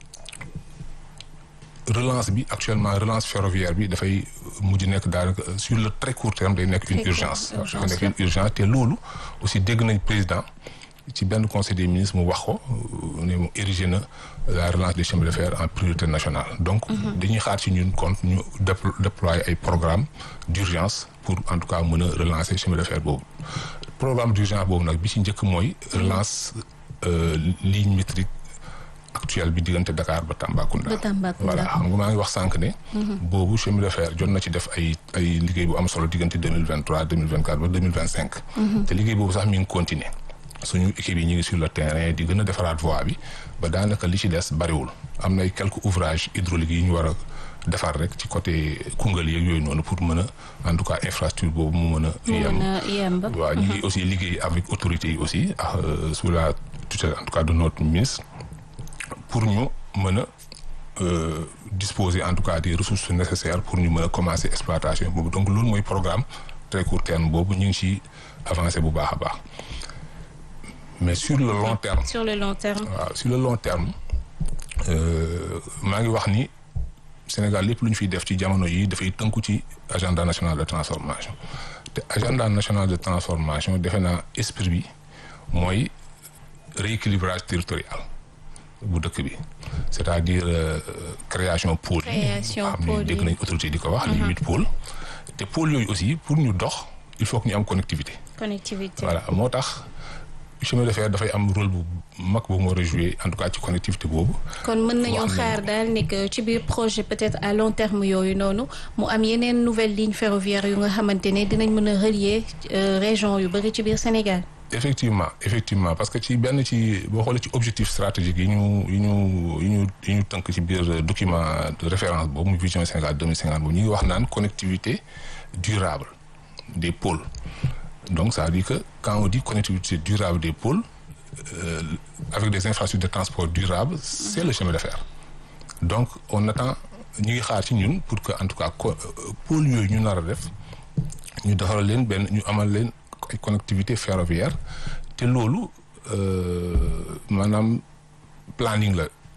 relance ferroviaire bi dafay mujj nekk daanaka sur le très court terme day nekk une urgence. day nekk une urgence te loolu aussi dégg nañ président ci benn conseil des ministres mu wax ko ne mu érigé na la relance des chemins de fer en priorité nationale. donc dañuy xaar ci ñun compte ñu déployer ay programmes d'urgence pour en tout cas mën a relancer chemin de fer boobu. programme d'urgence boobu nag bi ci njëkk mooy relance ligne métrique actuelle bi diggante Dakar ba Tambacounda. Voilà xam nga maa ngi wax sànq ne. boobu chemin de fer jot na ci def ay liggéey bu am solo diggante 2023 2024 ba 2025. te liggéey boobu sax mi ngi continuer. suñu équipe yi ñu ngi sur le terrain di gën a defaraat voie bi ba daanaka li ci des bariwul. am na ay quelques ouvrages hydrauliques yi ñu war a defar rek ci côté Koungheul yeeg yooyu noonu pour mën a en tout cas infrastructure boobu mu mën a yem. waaw ñu ngi aussi liggéey avec autorités yi aussi sous la tutelle en tout cas de notre ministre pour ñu mën a disposer en tout cas des ressources nécessaires pour ñu mën a commencer exploitation boobu. donc loolu mooy programme très court terme boobu ñu ngi ci avancer bu baax a baax. mais sur le long terme. waaw sur le long terme maa ngi wax ni Sénégal lépp lu ñu fiy def ci jamono yi dafay tënku ci agenda national de transformation te agenda national de transformation defe naa esprit bi mooy rééquilibrage territorial bu dëkk bi c'est-à-dire création pôle yi xam ni dégg nañ autorité di ko wax les 8 pôles te pôles yooyu aussi pour ñu dox il faut que ñu am connectivité voilà moo tax chemin de fer dafay am rôle bu mag bu mu war a jouer en tout cas ci connectivité boobu. kon mën nañoo xaar daal ni que ci biir projet peut-être à long terme yooyu noonu mu am yeneen nouvelle ligne ferroviaire yu nga xamante ne dinañ mën a relier région yu bëri ci biir Sénégal. effectivement parce que boo xoolee ci objectif stratégique yi ñu tënk ci biir document de référence boobu muy vision Sénégal 2050 boobu ñu ngi wax naan connectivité durable des pôles. Donc ça veut dire que quand on dit connectivité durable des pôles avec des infrastructures de transport durables, c'est le chemin de fer. Donc on attend ñu ngi xaar ci ñun pour que en tout cas pôles yooyu ñu nar a def ñu defaral leen ñu amal leen ay connectivité ferroviaire te loolu maanaam planning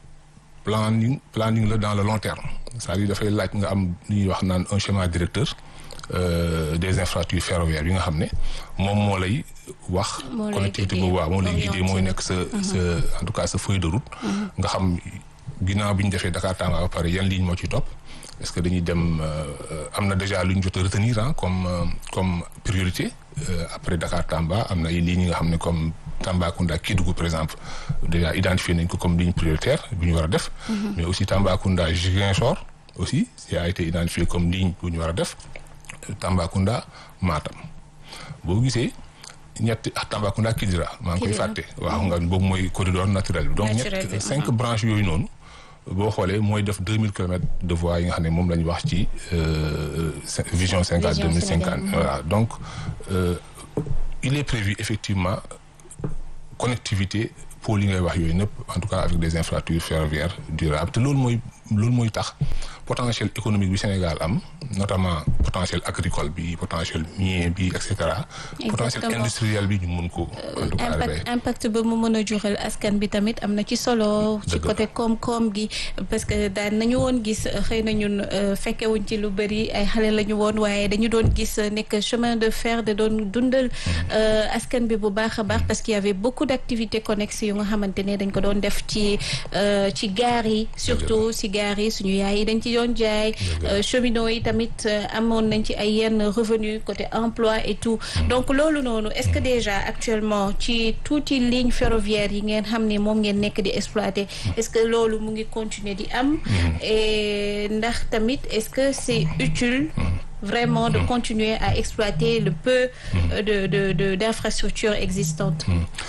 la dans le long terme. C'est-à-dire dafay laaj nga am li ñuy wax naan un schéma directeur. Des infrastructures ferroviaires yi nga xam ne moom moo lay wax connectivité boobu waaw moo lay guider mooy nekk sa en tout cas sa feuille de route nga xam ginnaaw bi ñu defee Dakar Tamba ba pare yan ligne moo ci topp est-ce que dañuy dem am na déjà lu ñu jot a retenir comme priorité après Dakar Tamba am na ay lignes yi nga xam ne comme Tambacounda Kédougou par exemple déjà identifié nañ ko comme ligne prioritaire bu ñu war a def mais aussi Tambacounda Ziguinchor aussi ça a été identifié comme ligne bu ñu war a def Tambacounda Matam boo gisee ñetti Tambacounda Kidira maa ngi koy fàtte waaw nga boobu mooy corridor naturel bi donc 5 branches yooyu noonu boo xoolee mooy def 2000 kilomètres de voies yi nga xam ne moom la ñu wax ci vision 2050. Voilà donc il est prévu effectivement connectivité pour li ngay wax yooyu nëpp en tout cas avec des infrastructures ferroviaires durables te loolu mooy tax potentiel économique bi Sénégal am notamment potentiel agricole bi potentiel minier bi et cetera. potentiel industriel bi ñu mun ko. en tout cas impact ba mu mën a jural askan bi tamit am na ci solo. ci côté koom-koom gi parce que daan nañu woon gis xëy na ñun fekkewuñ ci lu bëri ay xale la ñu woon waaye dañu doon gis nekk chemin de fer da doon dundal askan bi bu baax a baax parce qu'il y avait beaucoup d'activités connexes yu nga xamante ne dañ ko doon def ci gaar yi surtout ci gaar yi suñu yaay yi dañ ci doon jaay cheminots yi tamit amoon nañ ci ay yenn revenus côté emploi et tout donc loolu noonu est-ce que déjà actuellement ci tuuti ligne ferroviaire yi ngeen xam ne moom ngeen nekk di exploiter est-ce que loolu mu ngi continuer di am et ndax tamit est-ce que c'est utile vraiment de continuer à exploiter le peu d'infrastructures existantes.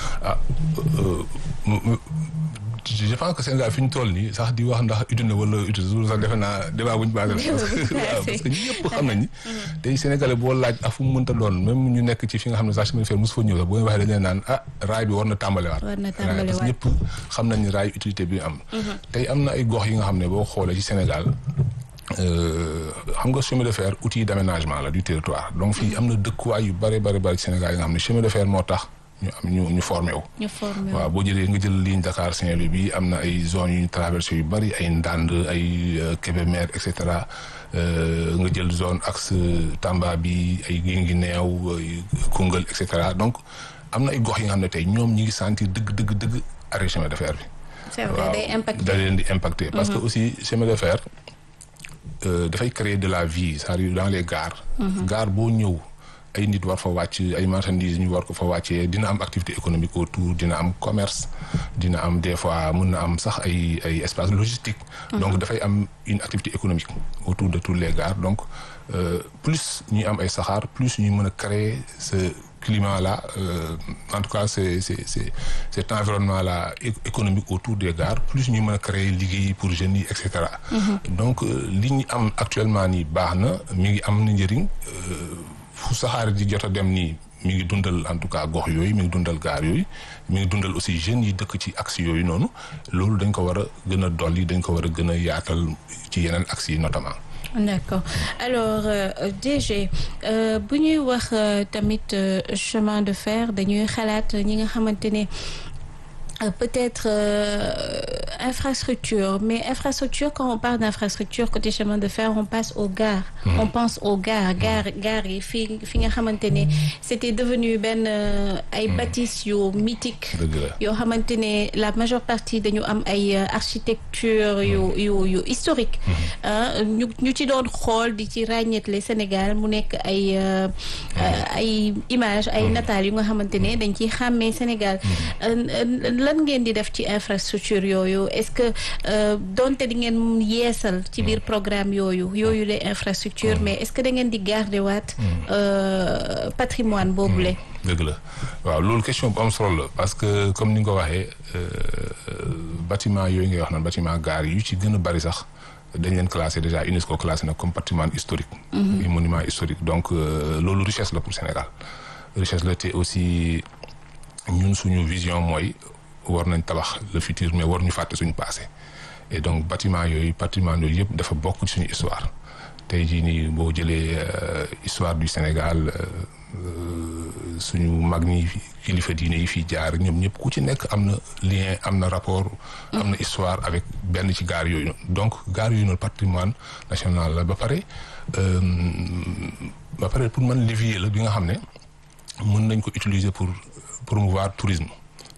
Je pense que Sénégal fi ñu toll nii sax di wax ndax utile na wala utile loolu sax defe naa débat bu ñu basé parce que ñëpp xam nañ ni tey Sénégalais boo laaj ak fu mu mënta doon même ñu nekk ci fi nga xam ne sax chemin de fer mosu fa ñëw sax boo waxee dañ leen naan raay bi war na tàmbalewaat parce que ñëpp xam nañ ni raay utilité bi am tey am na ay gox yi nga xam ne boo xoolee ci Sénégal xam nga chemin de fer outil d'aménagement la du territoire donc fii am na dëkkuwaay yu bari ci Sénégal yi nga xam ne chemin de fer moo tax ñu formé wu. waaw boo jëlee nga jël ligne Dakar Saint-Louis bi am na ay zones yu ñu traversé yu bari ay Ndande ay Kébémer et cetera nga jël zone axe Tamba bi ay Guinguinéo Koungheul et cetera donc am na ay gox yi nga xam ne tey ñoom ñi ngi sentir dëgg arrêt chemin de fer bi. c'est vrai day impacté da leen di impacté. parce que aussi chemin de fer dafay créer de la vie c'est-à-dire dans les gares. gare boo ñëw. ay nit war fa wàcc ay marchandises ñu war ko fa wàccee dina am activité économique autour dina am commerce dina am des fois mën na am sax ay espace logistique donc dafay am une activité économique autour de tous les gares donc plus ñuy am ay saxaar plus ñuy mën a créer ce climat là en tout cas cet environnement là économique autour des gares plus ñuy mën a créer liggéey pour jeunes yi et cetera donc li ñu am actuellement nii baax na mi ngi am na njëriñ fu saxaar di jot a dem nii mi ngi dundal en tout cas gox yooyu mi ngi dundal gaar yooyu mi ngi dundal aussi jeunes yi dëkk ci axe yooyu noonu loolu dañ ko war a gën a dolli dañ ko war a gën a yaatal ci yeneen axe yi notamment. D'accord alors DG bu ñuy wax tamit chemin de fer dañuy xalaat ñi nga xamante ne peut-être infrastructure mais infrastructure quand on parle d'infrastructure côté chemin de fer on passe aux gares on pense aux gares yi fi nga xamante ne c'était devenu benn ay bâtisses yu mythiques yoo xamante ne la majeure partie dañu am ay architecture yu historique ñu ci doon xool di ci ràññeetle Sénégal mu nekk ay image ay nataal yu nga xamante ne dañ ciy xàmmee Sénégal lan ngeen di def ci infrastructure yooyu est-ce que donte di ngeen yeesal ci biir programme yooyu les infrastructures mais est-ce que da ngeen di garder waat patrimoine boobule. dëgg la waaw loolu question bu am solo la parce que comme ni nga ko waxee bâtiment yooyu ngay wax naan bâtiment gare yu ci gën a bari sax dañ leen classé déjà UNESCO classé na comme patrimoine historique. et monument historique donc loolu richesse la pour Sénégal richesse la te aussi ñun suñu vision mooy. war nañ tabax le futur mais war ñu fàtte suñu passé et donc bâtiment yooyu patrimoine yooyu yëpp dafa bokk ci suñu histoire tey jii nii boo jëlee histoire du Sénégal suñu mag ñi kilifa diine yi fii jaar ñoom ñëpp ku ci nekk am na lien am na rapport am na histoire avec benn ci gaar yooyu noonu donc gaar yooyu noonu patrimoine national la ba pare pour man levier la bi nga xam ne mën nañ ko utiliser pour promouvoir tourisme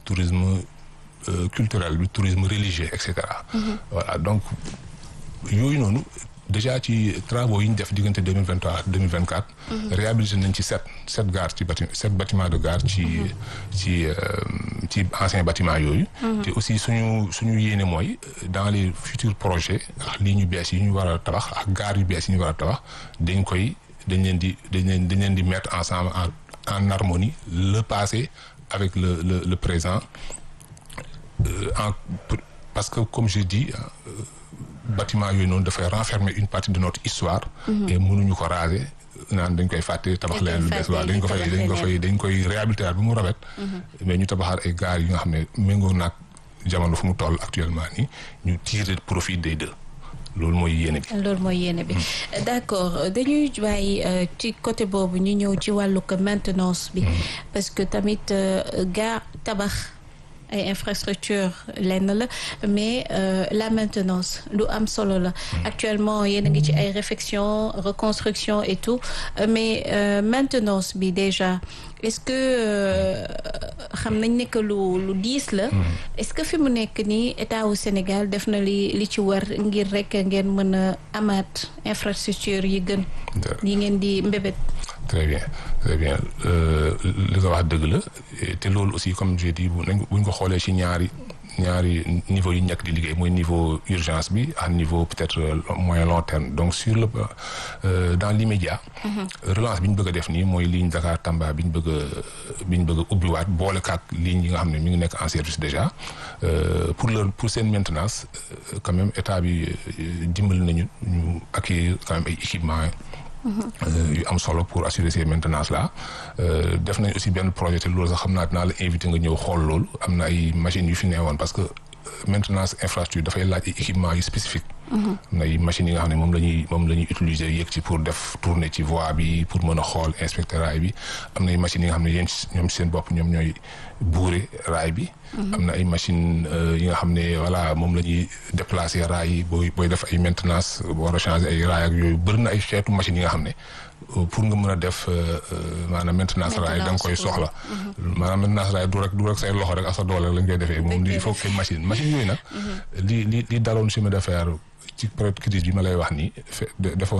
culturel bi tourisme religieux et cetera. Voilà donc yooyu noonu déjà ci travaux yi ñu def diggante 2023 ak 2024. réhabilité nañ ci sept gares ci sept bâtiments de gare ci anciens bâtiments yooyu. te aussi suñu yéene mooy dans les futurs projets ak lii ñu bees yi ñu war a tabax ak gares yu bees yi ñu war a tabax dañ leen di mettre ensemble en harmonie le passé avec le présent parce que comme je dis bâtiment yooyu noonu dafay renfermer une partie de notre histoire. Et mënuñu ko raser naan dañ koy fàtte tabax leen lu bees waaw dañ koy réhabiliter bi mu rafet. mais ñu tabaxaat ay gares yi nga xam ne méngoo naag jamono fu mu toll actuellement nii ñu tirer profit des deux. loolu mooy yéene bi. loolu mooy yéene bi d'accord dañuy bàyyi ci côté boobu ñu ñëw ci wàllu maintenance bi. parce que tamit gaa tabax ay infrastructure lenn la mais la maintenance lu am solo la. actuellement yéen a ngi ci ay réflexion reconstruction et tout mais maintenance bi déjà est-ce que xam nañ ne que lu diis la. est-ce que fi mu nekk nii état wu Sénégal def na li ci war ngir rek ngeen mën a amaat infrastructure yi gën. yi ngeen di mbébét. très bien li nga wax dëgg la te loolu aussi comme j'ai dit buñ ko xoolee ci ñaari niveau yi nekk di liggéey mooy niveau urgence bi ak niveau peut-être moyen long terme donc sur le dans l'immédiat relance bi ñu bëgg a def nii mooy ligne Dakar Tamba bi ñu bëgg a ubbiwaat boole kaak ligne yi nga xam ne mi ngi nekk en service déjà pour seen maintenance quand même état bi dimbali nañu ñu acquérir quand même ay équipements yu am solo pour assurer ces maintenances là def nañ aussi benn projet te loolu sax xam naa dinaa la invité nga ñëw xool loolu am na ay machines yu fi neewoon parce que maintenance infrastructure dafay laaj ay équipements yu spécifiques. am na ay machines yi nga xam ne moom la ñuy utiliser yëg ci pour def tourner ci voie bi pour mën a xool inspecter raay bi am na ay machines yi nga xam ne yéen ñoom seen bopp ñoom ñooy buure raay bi. am na ay machines yi nga xam ne voilà moom la ñuy déplacer raay yi booy def ay maintenance boo war a changer ay raay ak yooyu bëri na ay xeetu machines yi nga xam ne pour nga mën a def maanaam maintenance raay da nga koy soxla. maanaam maintenance raay du rek say loxo rek ak sa doole lañ koy defee moom il faut que machine yooyu nag li daloon chemin de fer ci période crise bi ma lay wax nii dafa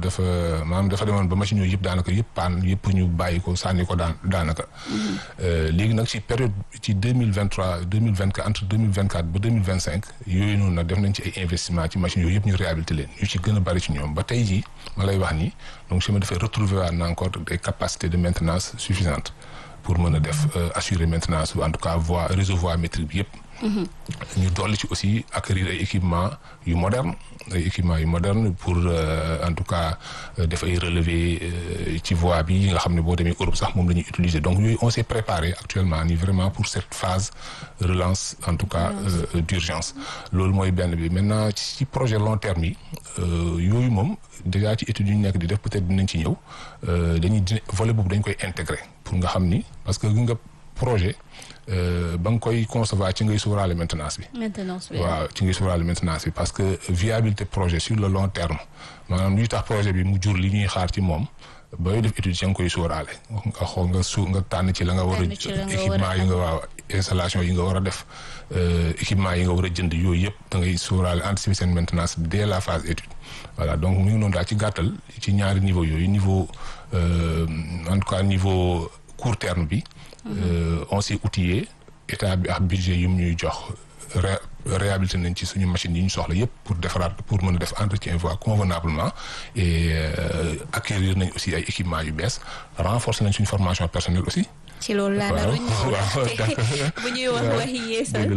demoon ba machines yooyu yëpp daanaka yëpp paan yëpp ñu bàyyi ko sànni ko daanaka. léegi nag ci période ci 2023 2024 entre 2024 ba 2025 yooyu noonu nag def nañ ci ay investissement ci machines yooyu yëpp ñu réhabilité leen ñu ci gën a bari ci ñoom ba tey jii ma lay wax nii donc chemin dafay retrouver waat encore des capacités de maintenance suffisantes pour mën a def assurer maintenance en tout cas réseau voie métrique bi yëpp. ñu dolli ci aussi acquérir ay équipements yu moderne pour en tout cas def ay relevé ci voie bi nga xam ne boo demee Europe sax moom la ñuy utiliser donc yooyu on s'est préparé actuellement nii vraiment pour cette phase relance en tout cas d'urgence loolu mooy benn bi maintenant ci projet long terme yi yooyu moom déjà ci études yu ñu nekk di def peut-être dinañ ci ñëw volet boobu dañ koy intégrer pour nga xam ni parce que nga projet ba nga koy concevoir ci ngay sóoraale maintenance bi. waaw ci ngay sóoraale maintenance bi parce que viabilité projet sur le long terme maanaam luy tax projet bi mu jur li ñuy xaar ci moom booy def étude ci nga koy sóoraale nga xool nga tànn ci la nga war a équipement yi nga waaw installation yi nga war a def équipement yi nga war a jënd yooyu yëpp da ngay sóoraale anticiper seen maintenance dès la phase étude voilà donc mu ngi noonu daal ci gàttal ci ñaari niveau yooyu niveau en tout cas niveau court terme bi. On s'est outillé état bi ak budget yu ñuy jox réhabilité nañ ci suñu machines yi ñu soxla yëpp pour mën a def entretien voie convenablement et acquérir nañ aussi ay équipements yu bees renforcer nañ suñu formation personnelle aussi. ci loolu laa naroon bu ñuy waxi yeesal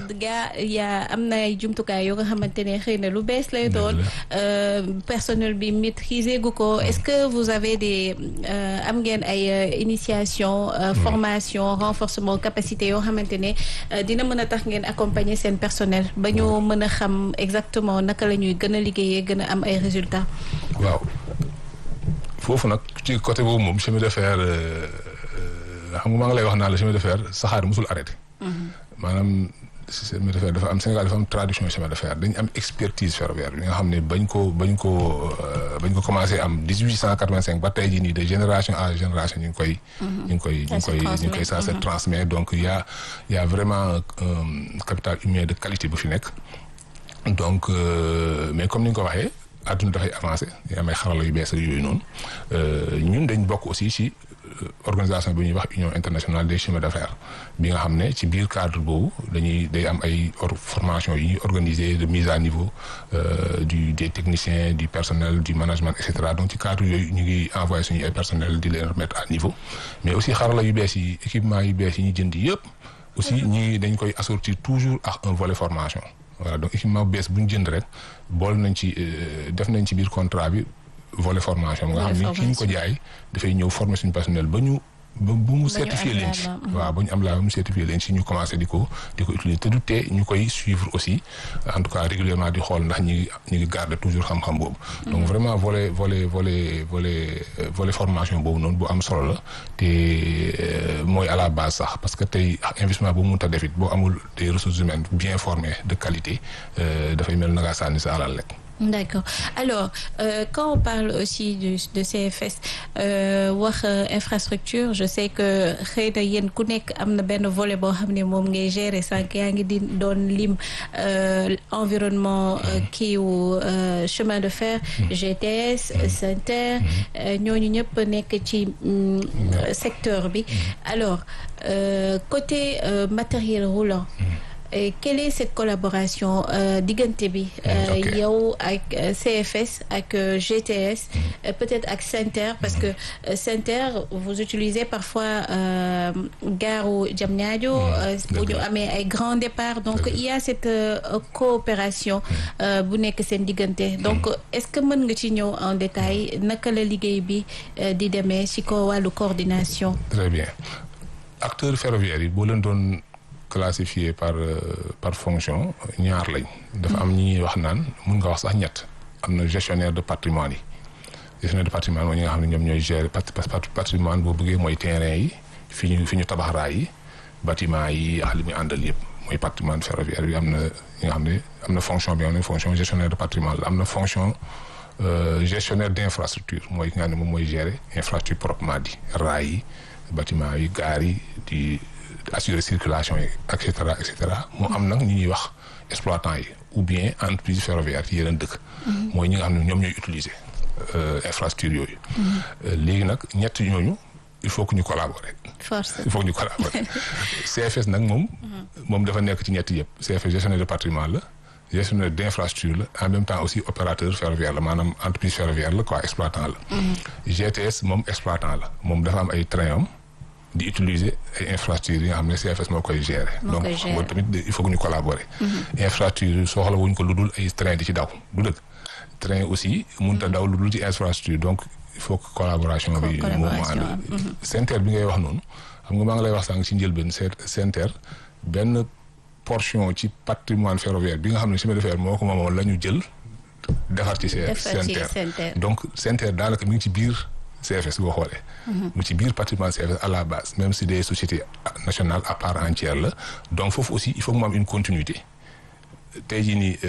am na ay jumtukaay yoo nga xamante ne xëy na lu bees lay doon personnel bi maîtriser gu ko est-ce que vous avez am ngeen ay initiation formation renforcement capacité yoo xamante ne dina mën a tax ngeen accompagner seen personnel ba ñu mën a xam exactement naka la ñuy gën a liggéeyee gën a am ay résultats. waaw foofu nag ci côté boobu moom chemin de fer xam nga maa ngi lay wax naa la chemin de fer saxaar musul arrêté. maanaam chemin de fer Sénégal dafa am tradition chemin de fer dañ am expertise ferroviaire bi nga xam ne bañ ko commencé am 1885 ba tey jii nii de génération à génération ñu ngi koy ça se transmet donc y a vraiment un capital humain de qualité bu fi nekk donc mais comme ni nga ko waxee àdduna dafay avancé am ay xarala yu bees ak yooyu noonu ñun dañ bokk aussi ci organisation bi ñuy wax Union internationale des chemins de fer bi nga xam ne ci biir cadre boobu day am ay formation yi ñuy organiser de mise à niveau des techniciens du personnel du management et cetera donc ci cadre yooyu ñu ngi envoyé suñu ay personnel di leen remettre à niveau mais aussi xarala yu bees yi équipement yu bees yi ñu jënd yëpp aussi dañ koy assortir toujours ak un volet formation voilà donc équipement bees bu ñu jënd rek bool nañ ci def nañ ci biir contrat bi volet formation nga xam ni ki ñu ko jaay dafay ñëw former suñu personnel ba bu mu certifié leen ci waaw ba ñu am la mu certifié leen ci ñu commencé di ko utiliser te du tee ñu koy suivre aussi en tout cas régulièrement di xool ndax ñi ngi garder toujours xam-xam boobu donc vraiment volet formation boobu noonu bu am solo la te mooy à la base sax parce que tey investissement bu mu mënta def it boo amul des ressources humaines bien formées de qualité dafay mel na ngaa sànni sa alal rek. D'accord. Alors, quand on parle aussi de CFS, wax infrastructure, je sais que xëy na yéen ku nekk am na benn volet boo xam ne moom ngay gérer sànq yaa ngi di doon lim environnement kii wu chemin de fer, GTS, SENTER, ñooñu ñëpp nekk ci secteur bi. Alors, côté matériel roulant. Quelle est cette collaboration diggante bi yow ak CFS ak GTS peut-être ak SENTER parce que SENTER vous utilisez parfois gaaru Diamniadio bu ñu amee ay grands départs donc il y a cette coopération bu nekk seen diggante donc est-ce que mën nga ci ñëw en détail naka la liggéey bi di demee ci ko wàllu coordination. Très bien acteurs ferroviaires yi boo leen doon classifié par fonction ñaar lañ dafa am ñi wax naan mun nga wax sax ñett am na gestionnaire de patrimoine yi gestionnaire de patrimoine mooy ñi nga xam ne ñoom ñooy gérer patrimoine boo bëggee mooy terrain yi fi ñu tabax raay yi bâtiment yi ak li muy àndal yëpp mooy patrimoine ferroviaire bi am na ñi nga xam ne am na fonction bi am na fonction gestionnaire de patrimoine la am na fonction gestionnaire d'infrastructure mooy ki nga xam ne moom mooy gérer infrastructure proprement dit raay yi bâtiment yi gaar yi di assurer circulation yi et cetera mu am nag ñu ñuy wax exploitant yi ou bien entreprise ferroviaire ci yeneen dëkk mooy ñi nga xam ne ñoom ñooy utiliser infrastructure yooyu léegi nag ñett ñooñu il faut que ñu collaborer il faut que ñu collaborer CFS nag moom dafa nekk ci ñett yëpp CFS gestionnaire de patrimoine la gestionnaire d'infrastructure la en même temps aussi opérateur ferroviaire la maanaam entreprise ferroviaire la quoi exploitant la GTS moom exploitant la moom dafa am ay train am di utiliser ay infrastructures yi nga xam ne CFS moo koy gérer donc xam nga tamit il faut que ñu collaborer infrastructure soxla wuñ ko lu dul ay train di ci daw du dëgg train aussi mënut a daw lu dul ci infrastructure donc il faut que collaboration bi moo ànd SENTER bi ngay wax noonu xam nga maa ngi lay wax sànq ci njëlbeen SENTER benn portion ci patrimoine ferroviaire bi nga xam ne chemin de fer moo ko moomoon la ñu jël defar ci SENTER donc SENTER daanaka mi ngi ci biir CFS boo xoolee mu ci biir patrimoine CFS à la base même si des sociétés nationales à part entière la donc foofu aussi il faut que mu am une continuité tey jii nii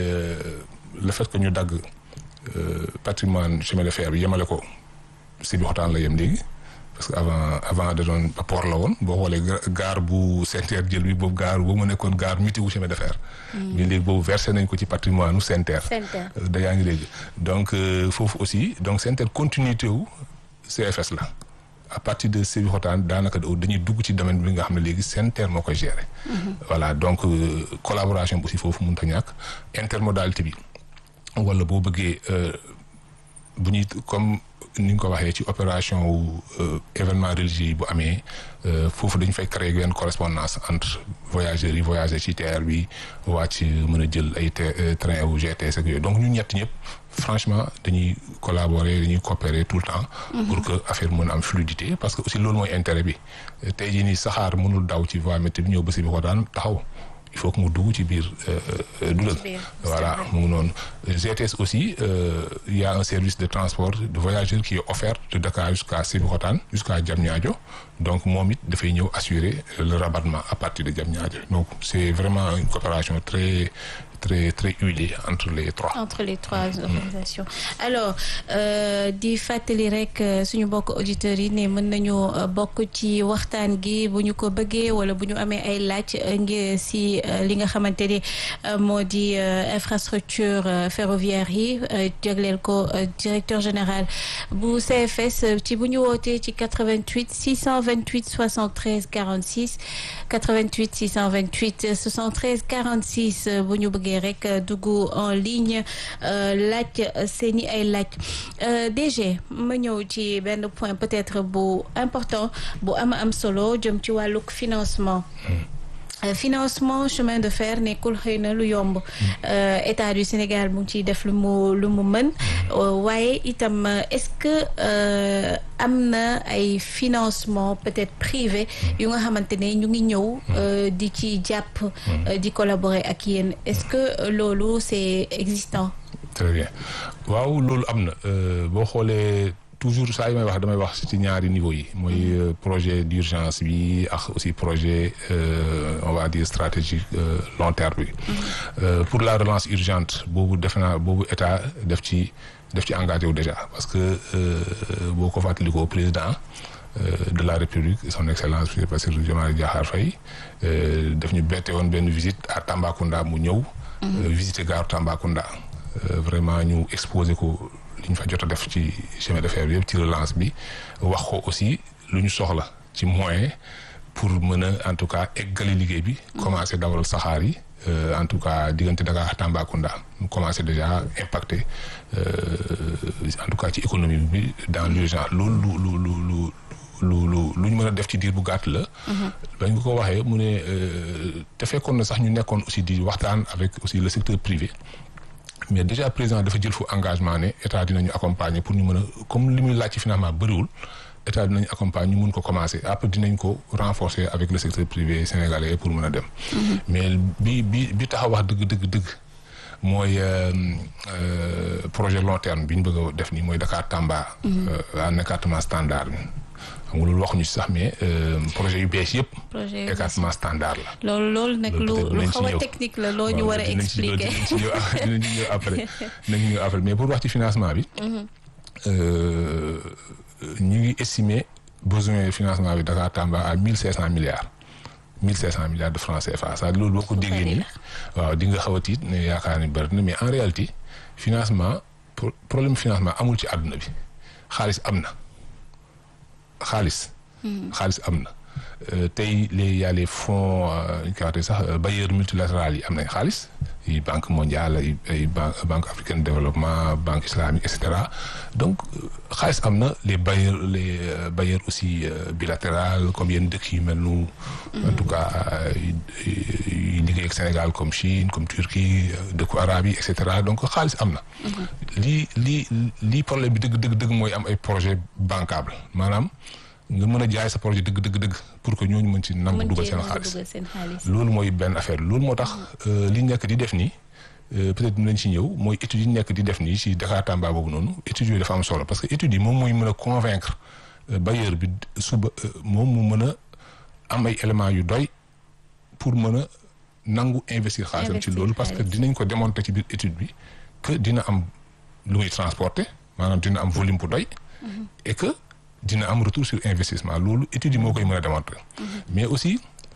le fait que ñu dagg patrimoine chemin de fer bi yemale ko Sébikotane la yem léegi parce que avant da doon port la woon boo xoolee gare bu SENTER jël bi boobu gare boobu mu nekkoon gare mutuelle wu chemin de fer mais léegi boobu versé nañ ko ci patrimoine u SENTER da yaa ngi léegi donc foofu aussi donc SENTER continuité wu CFS la à partir de Sébikotane daanaka dañuy dugg ci domaine bi nga xam ne léegi SENTER moo koy gérer voilà donc collaboration bi aussi foofu mënut a ñàkk intermodalité bi wala boo bëggee bu ñuy comme ni nga ko waxee ci opération wu événement religieux yi bu amee foofu dañu fay créer benn correspondance entre voyageurs yi voyager ci TER bi wàcc mën a jël ay train ou GTS ak yooyu donc ñun ñett ñëpp franchement dañuy collaborer dañuy coopérer tout le temps pour que affaire mën a am fluidité parce que aussi loolu mooy intérêt bi tey jii nii saxaar mënul daw ci voie métti bi ñëw ba si bi ko daan taxaw il faut que mu dugg ci biir du dëgg voilà mu ngi noonu GTS aussi il y a un service de transport de voyageurs qui est offert de Dakar jusqu'à Sébikotane jusqu'à Diamniadio donc moom it dafay ñëw assurer le rabattement à partir de Diamniadio donc c'est vraiment une coopération très huilée entre les trois organisations alors di fàttali rek suñu bokk auditeurs yi ne mën nañu bokk ci waxtaan gi bu ñu ko bëggee wala bu ñu amee ay laaj ngir si li nga xamante ni moo di infrastructure ferroviaire yi jagleel ko directeur général bu CFS ci bu ñu wootee ci 88 628 73 46 88 628 73 46 bu ñu bëggee rek dugg en ligne laaj seeni ay laaj DG ma ñëw ci benn point peut-être bu important bu am solo jëm ci wàllug financement financement chemin de fer nekkul xëy na lu yomb état du Sénégal mu ngi ciy def lu mu mën waaye itam est-ce que am na ay financement peut-être privé yu nga xamante ne ñu ngi ñëw di ci jàpp di collaborer ak yéen est-ce que loolu c'est existant. Très bien waaw loolu am na boo xoolee toujours saa yi may wax damay wax ci ñaari niveau yi mooy projet d'urgence bi ak aussi projet on va dire stratégique long terme bi pour la relance urgente boobu defe naa boobu état def ci engagé wu déjà parce que boo ko fàttalikoo président de la République son excellence monsieur Bassirou Diomaye Diakhar Faye daf ñu bette woon benn visite à Tambacounda mu ñëw visiter gare Tambacounda vraiment ñu exposé ko li ñu fa jot a def ci chemin de fer bi yëpp ci relance bi wax ko aussi lu ñu soxla ci moyen pour mën a en tout cas eggali liggéey bi commencé dawal saxaar yi en tout cas diggante Dakar Tambacounda mu commencé déjà impacté en tout cas ci économie bi dans l'urgence loolu lu ñu mën a def ci diir bu gàtt la bañ ko waxee mu ne te fekkoon na sax ñu nekkoon aussi di waxtaan avec aussi le secteur privé mais déjà président dafa jël fu engagement ne état dinañu accompagner pour ñu mën a comme li muy laaj ci financement bëriwul état dinañu accompagner ñu mun ko commencer après dinañ ko renforcer avec le secteur privé sénégalais pour mën a dem. mais bi tax a wax dëgg mooy projet long terme bi ñu bëgg a def nii mooy Dakar Tamba. en écartement standard bi. xam nga loolu waxuñu si sax mais projet yu bees yëpp. projet yu écartement standard la. loolu nag lu xaw a technique la loo ñu war a expliquer. dinañ ci ñëw après mais pour wax ci financement bi. ñu ngi estimer besoin de financement bi Dakar Tamba à 1500 milliards. 1500 milliards de francs CFA ça loolu boo ko déggee nii. waaw di nga xaw a tiit ne yaakaar ni bëri na mais en réalité financement problème financement amul ci àdduna bi xaalis am na. xaalis am na tey y a les fonds ñu koy waxee sax bailleurs multilatéraux yi am nañ xaalis yi banque mondiale ay banque africaine de développement banque islamique et cetera donc xaalis am na les bailleurs aussi bilatéral comme yenn dëkk yu mel nu en tout cas yu liggéey ak Sénégal comme Chine comme Turquie dëkku arabe yi et cetera donc xaalis am na lii problème bi dëgg mooy am ay projet bancable maanaam nga mën a jaay sa projet dëgg pour que ñooñu mën ci nangu dugal seen xaalis loolu mooy benn affaire loolu moo tax li nekk di def nii peut-être dinañ ci ñëw mooy études yi nekk di def nii ci Dakar Tamba boobu noonu études yooyu dafa am solo parce que études yi moom mooy mën a convaincre bailleur bi suba moom mu mën a am ay éléments yu doy pour mën a nangu investir xaalisam ci loolu parce que dinañ ko démontrer ci biir étude bi que dina am lu muy transporter maanaam dina am volume bu doy et que dina am retour sur investissement loolu étude yi moo koy mën a démontrer mais aussi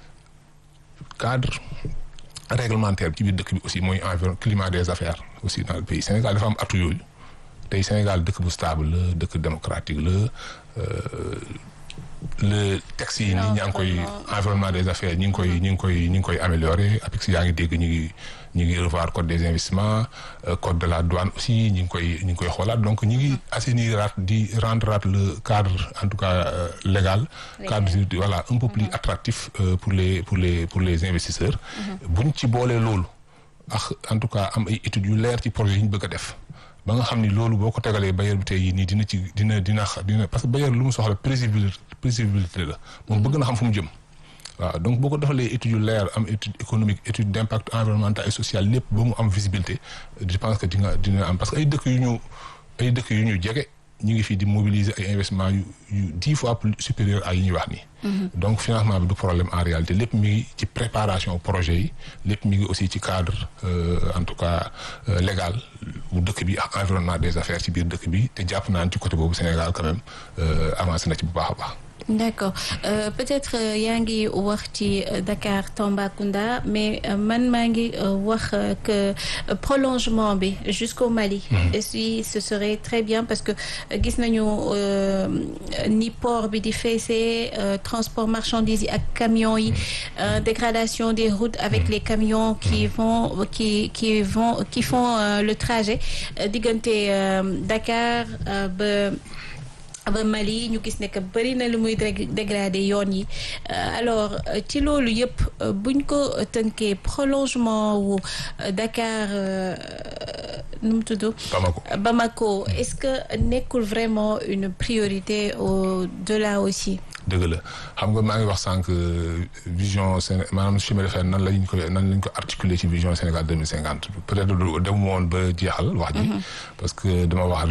cadre réglementaire bi ci biir dëkk bi aussi mooy environ climat des affaires aussi dans le pays Sénégal dafa am atu yooyu tey Sénégal dëkk bu stable la dëkk démocratique la le texte yi nii ñaa ngi koy environnement des affaires ñi ngi koy améliorer APEX yaa ngi dégg ñu ngi revoir code des investissements code de la douane aussi ñi ngi koy xoolaat donc ñi ngi assainir di rendre le cadre en tout cas légal cadre voilà un peu plus attractif pour les investisseurs buñ ci boolee loolu ak en tout cas am ay études yu leer ci projet yi ñu bëgg a def ba nga xam ni loolu boo ko tegalee bailleur bi tey yi nii dina parce que bailleur lu mu soxla prévisibilité la moom bëgg na xam fu mu jëm waaw donc boo ko defalee étude yu leer am étude économique étude d'impact environnemental et social lépp ba mu am visibilité je pense que dina am parce que ay dëkk yu ñu jege ñu ngi fii di mobiliser ay investissements yu 10 fois plus supérieur à yi ñuy wax nii donc financement bi du problème en réalité lépp mi ngi ci préparation projet yi lépp mi ngi aussi ci cadre en tout cas légal bu dëkk bi ak environnement des affaires ci biir dëkk bi te jàpp naa ci côté boobu Sénégal quand même avancé na ci bu baax a baax. D'accord peut-être yaa ngi wax ci Dakar Tambacounda mais man maa ngi wax que prolongement bi jusqu'au Mali. Et si ce serait très bien parce que gis nañu ni port bi di feesee transport marchandises yi ak camions yi dégradation des routes avec les camions qui font le trajet diggante Dakar ba ba Mali ñu gis ne que bëri na lu muy dégradé yoon yi alors ci loolu yëpp buñ ko tënkee prolongement wu Dakar nu mu tudd. Bamako est-ce que nekkul vraiment une priorité au-delà aussi. dëgg la xam nga maa ngi wax sànq vision maanaam chemin de fer nan lañ ko articuler ci vision Sénégal 2050 peut-être dem woon ba jeexal wax ji parce que dama wax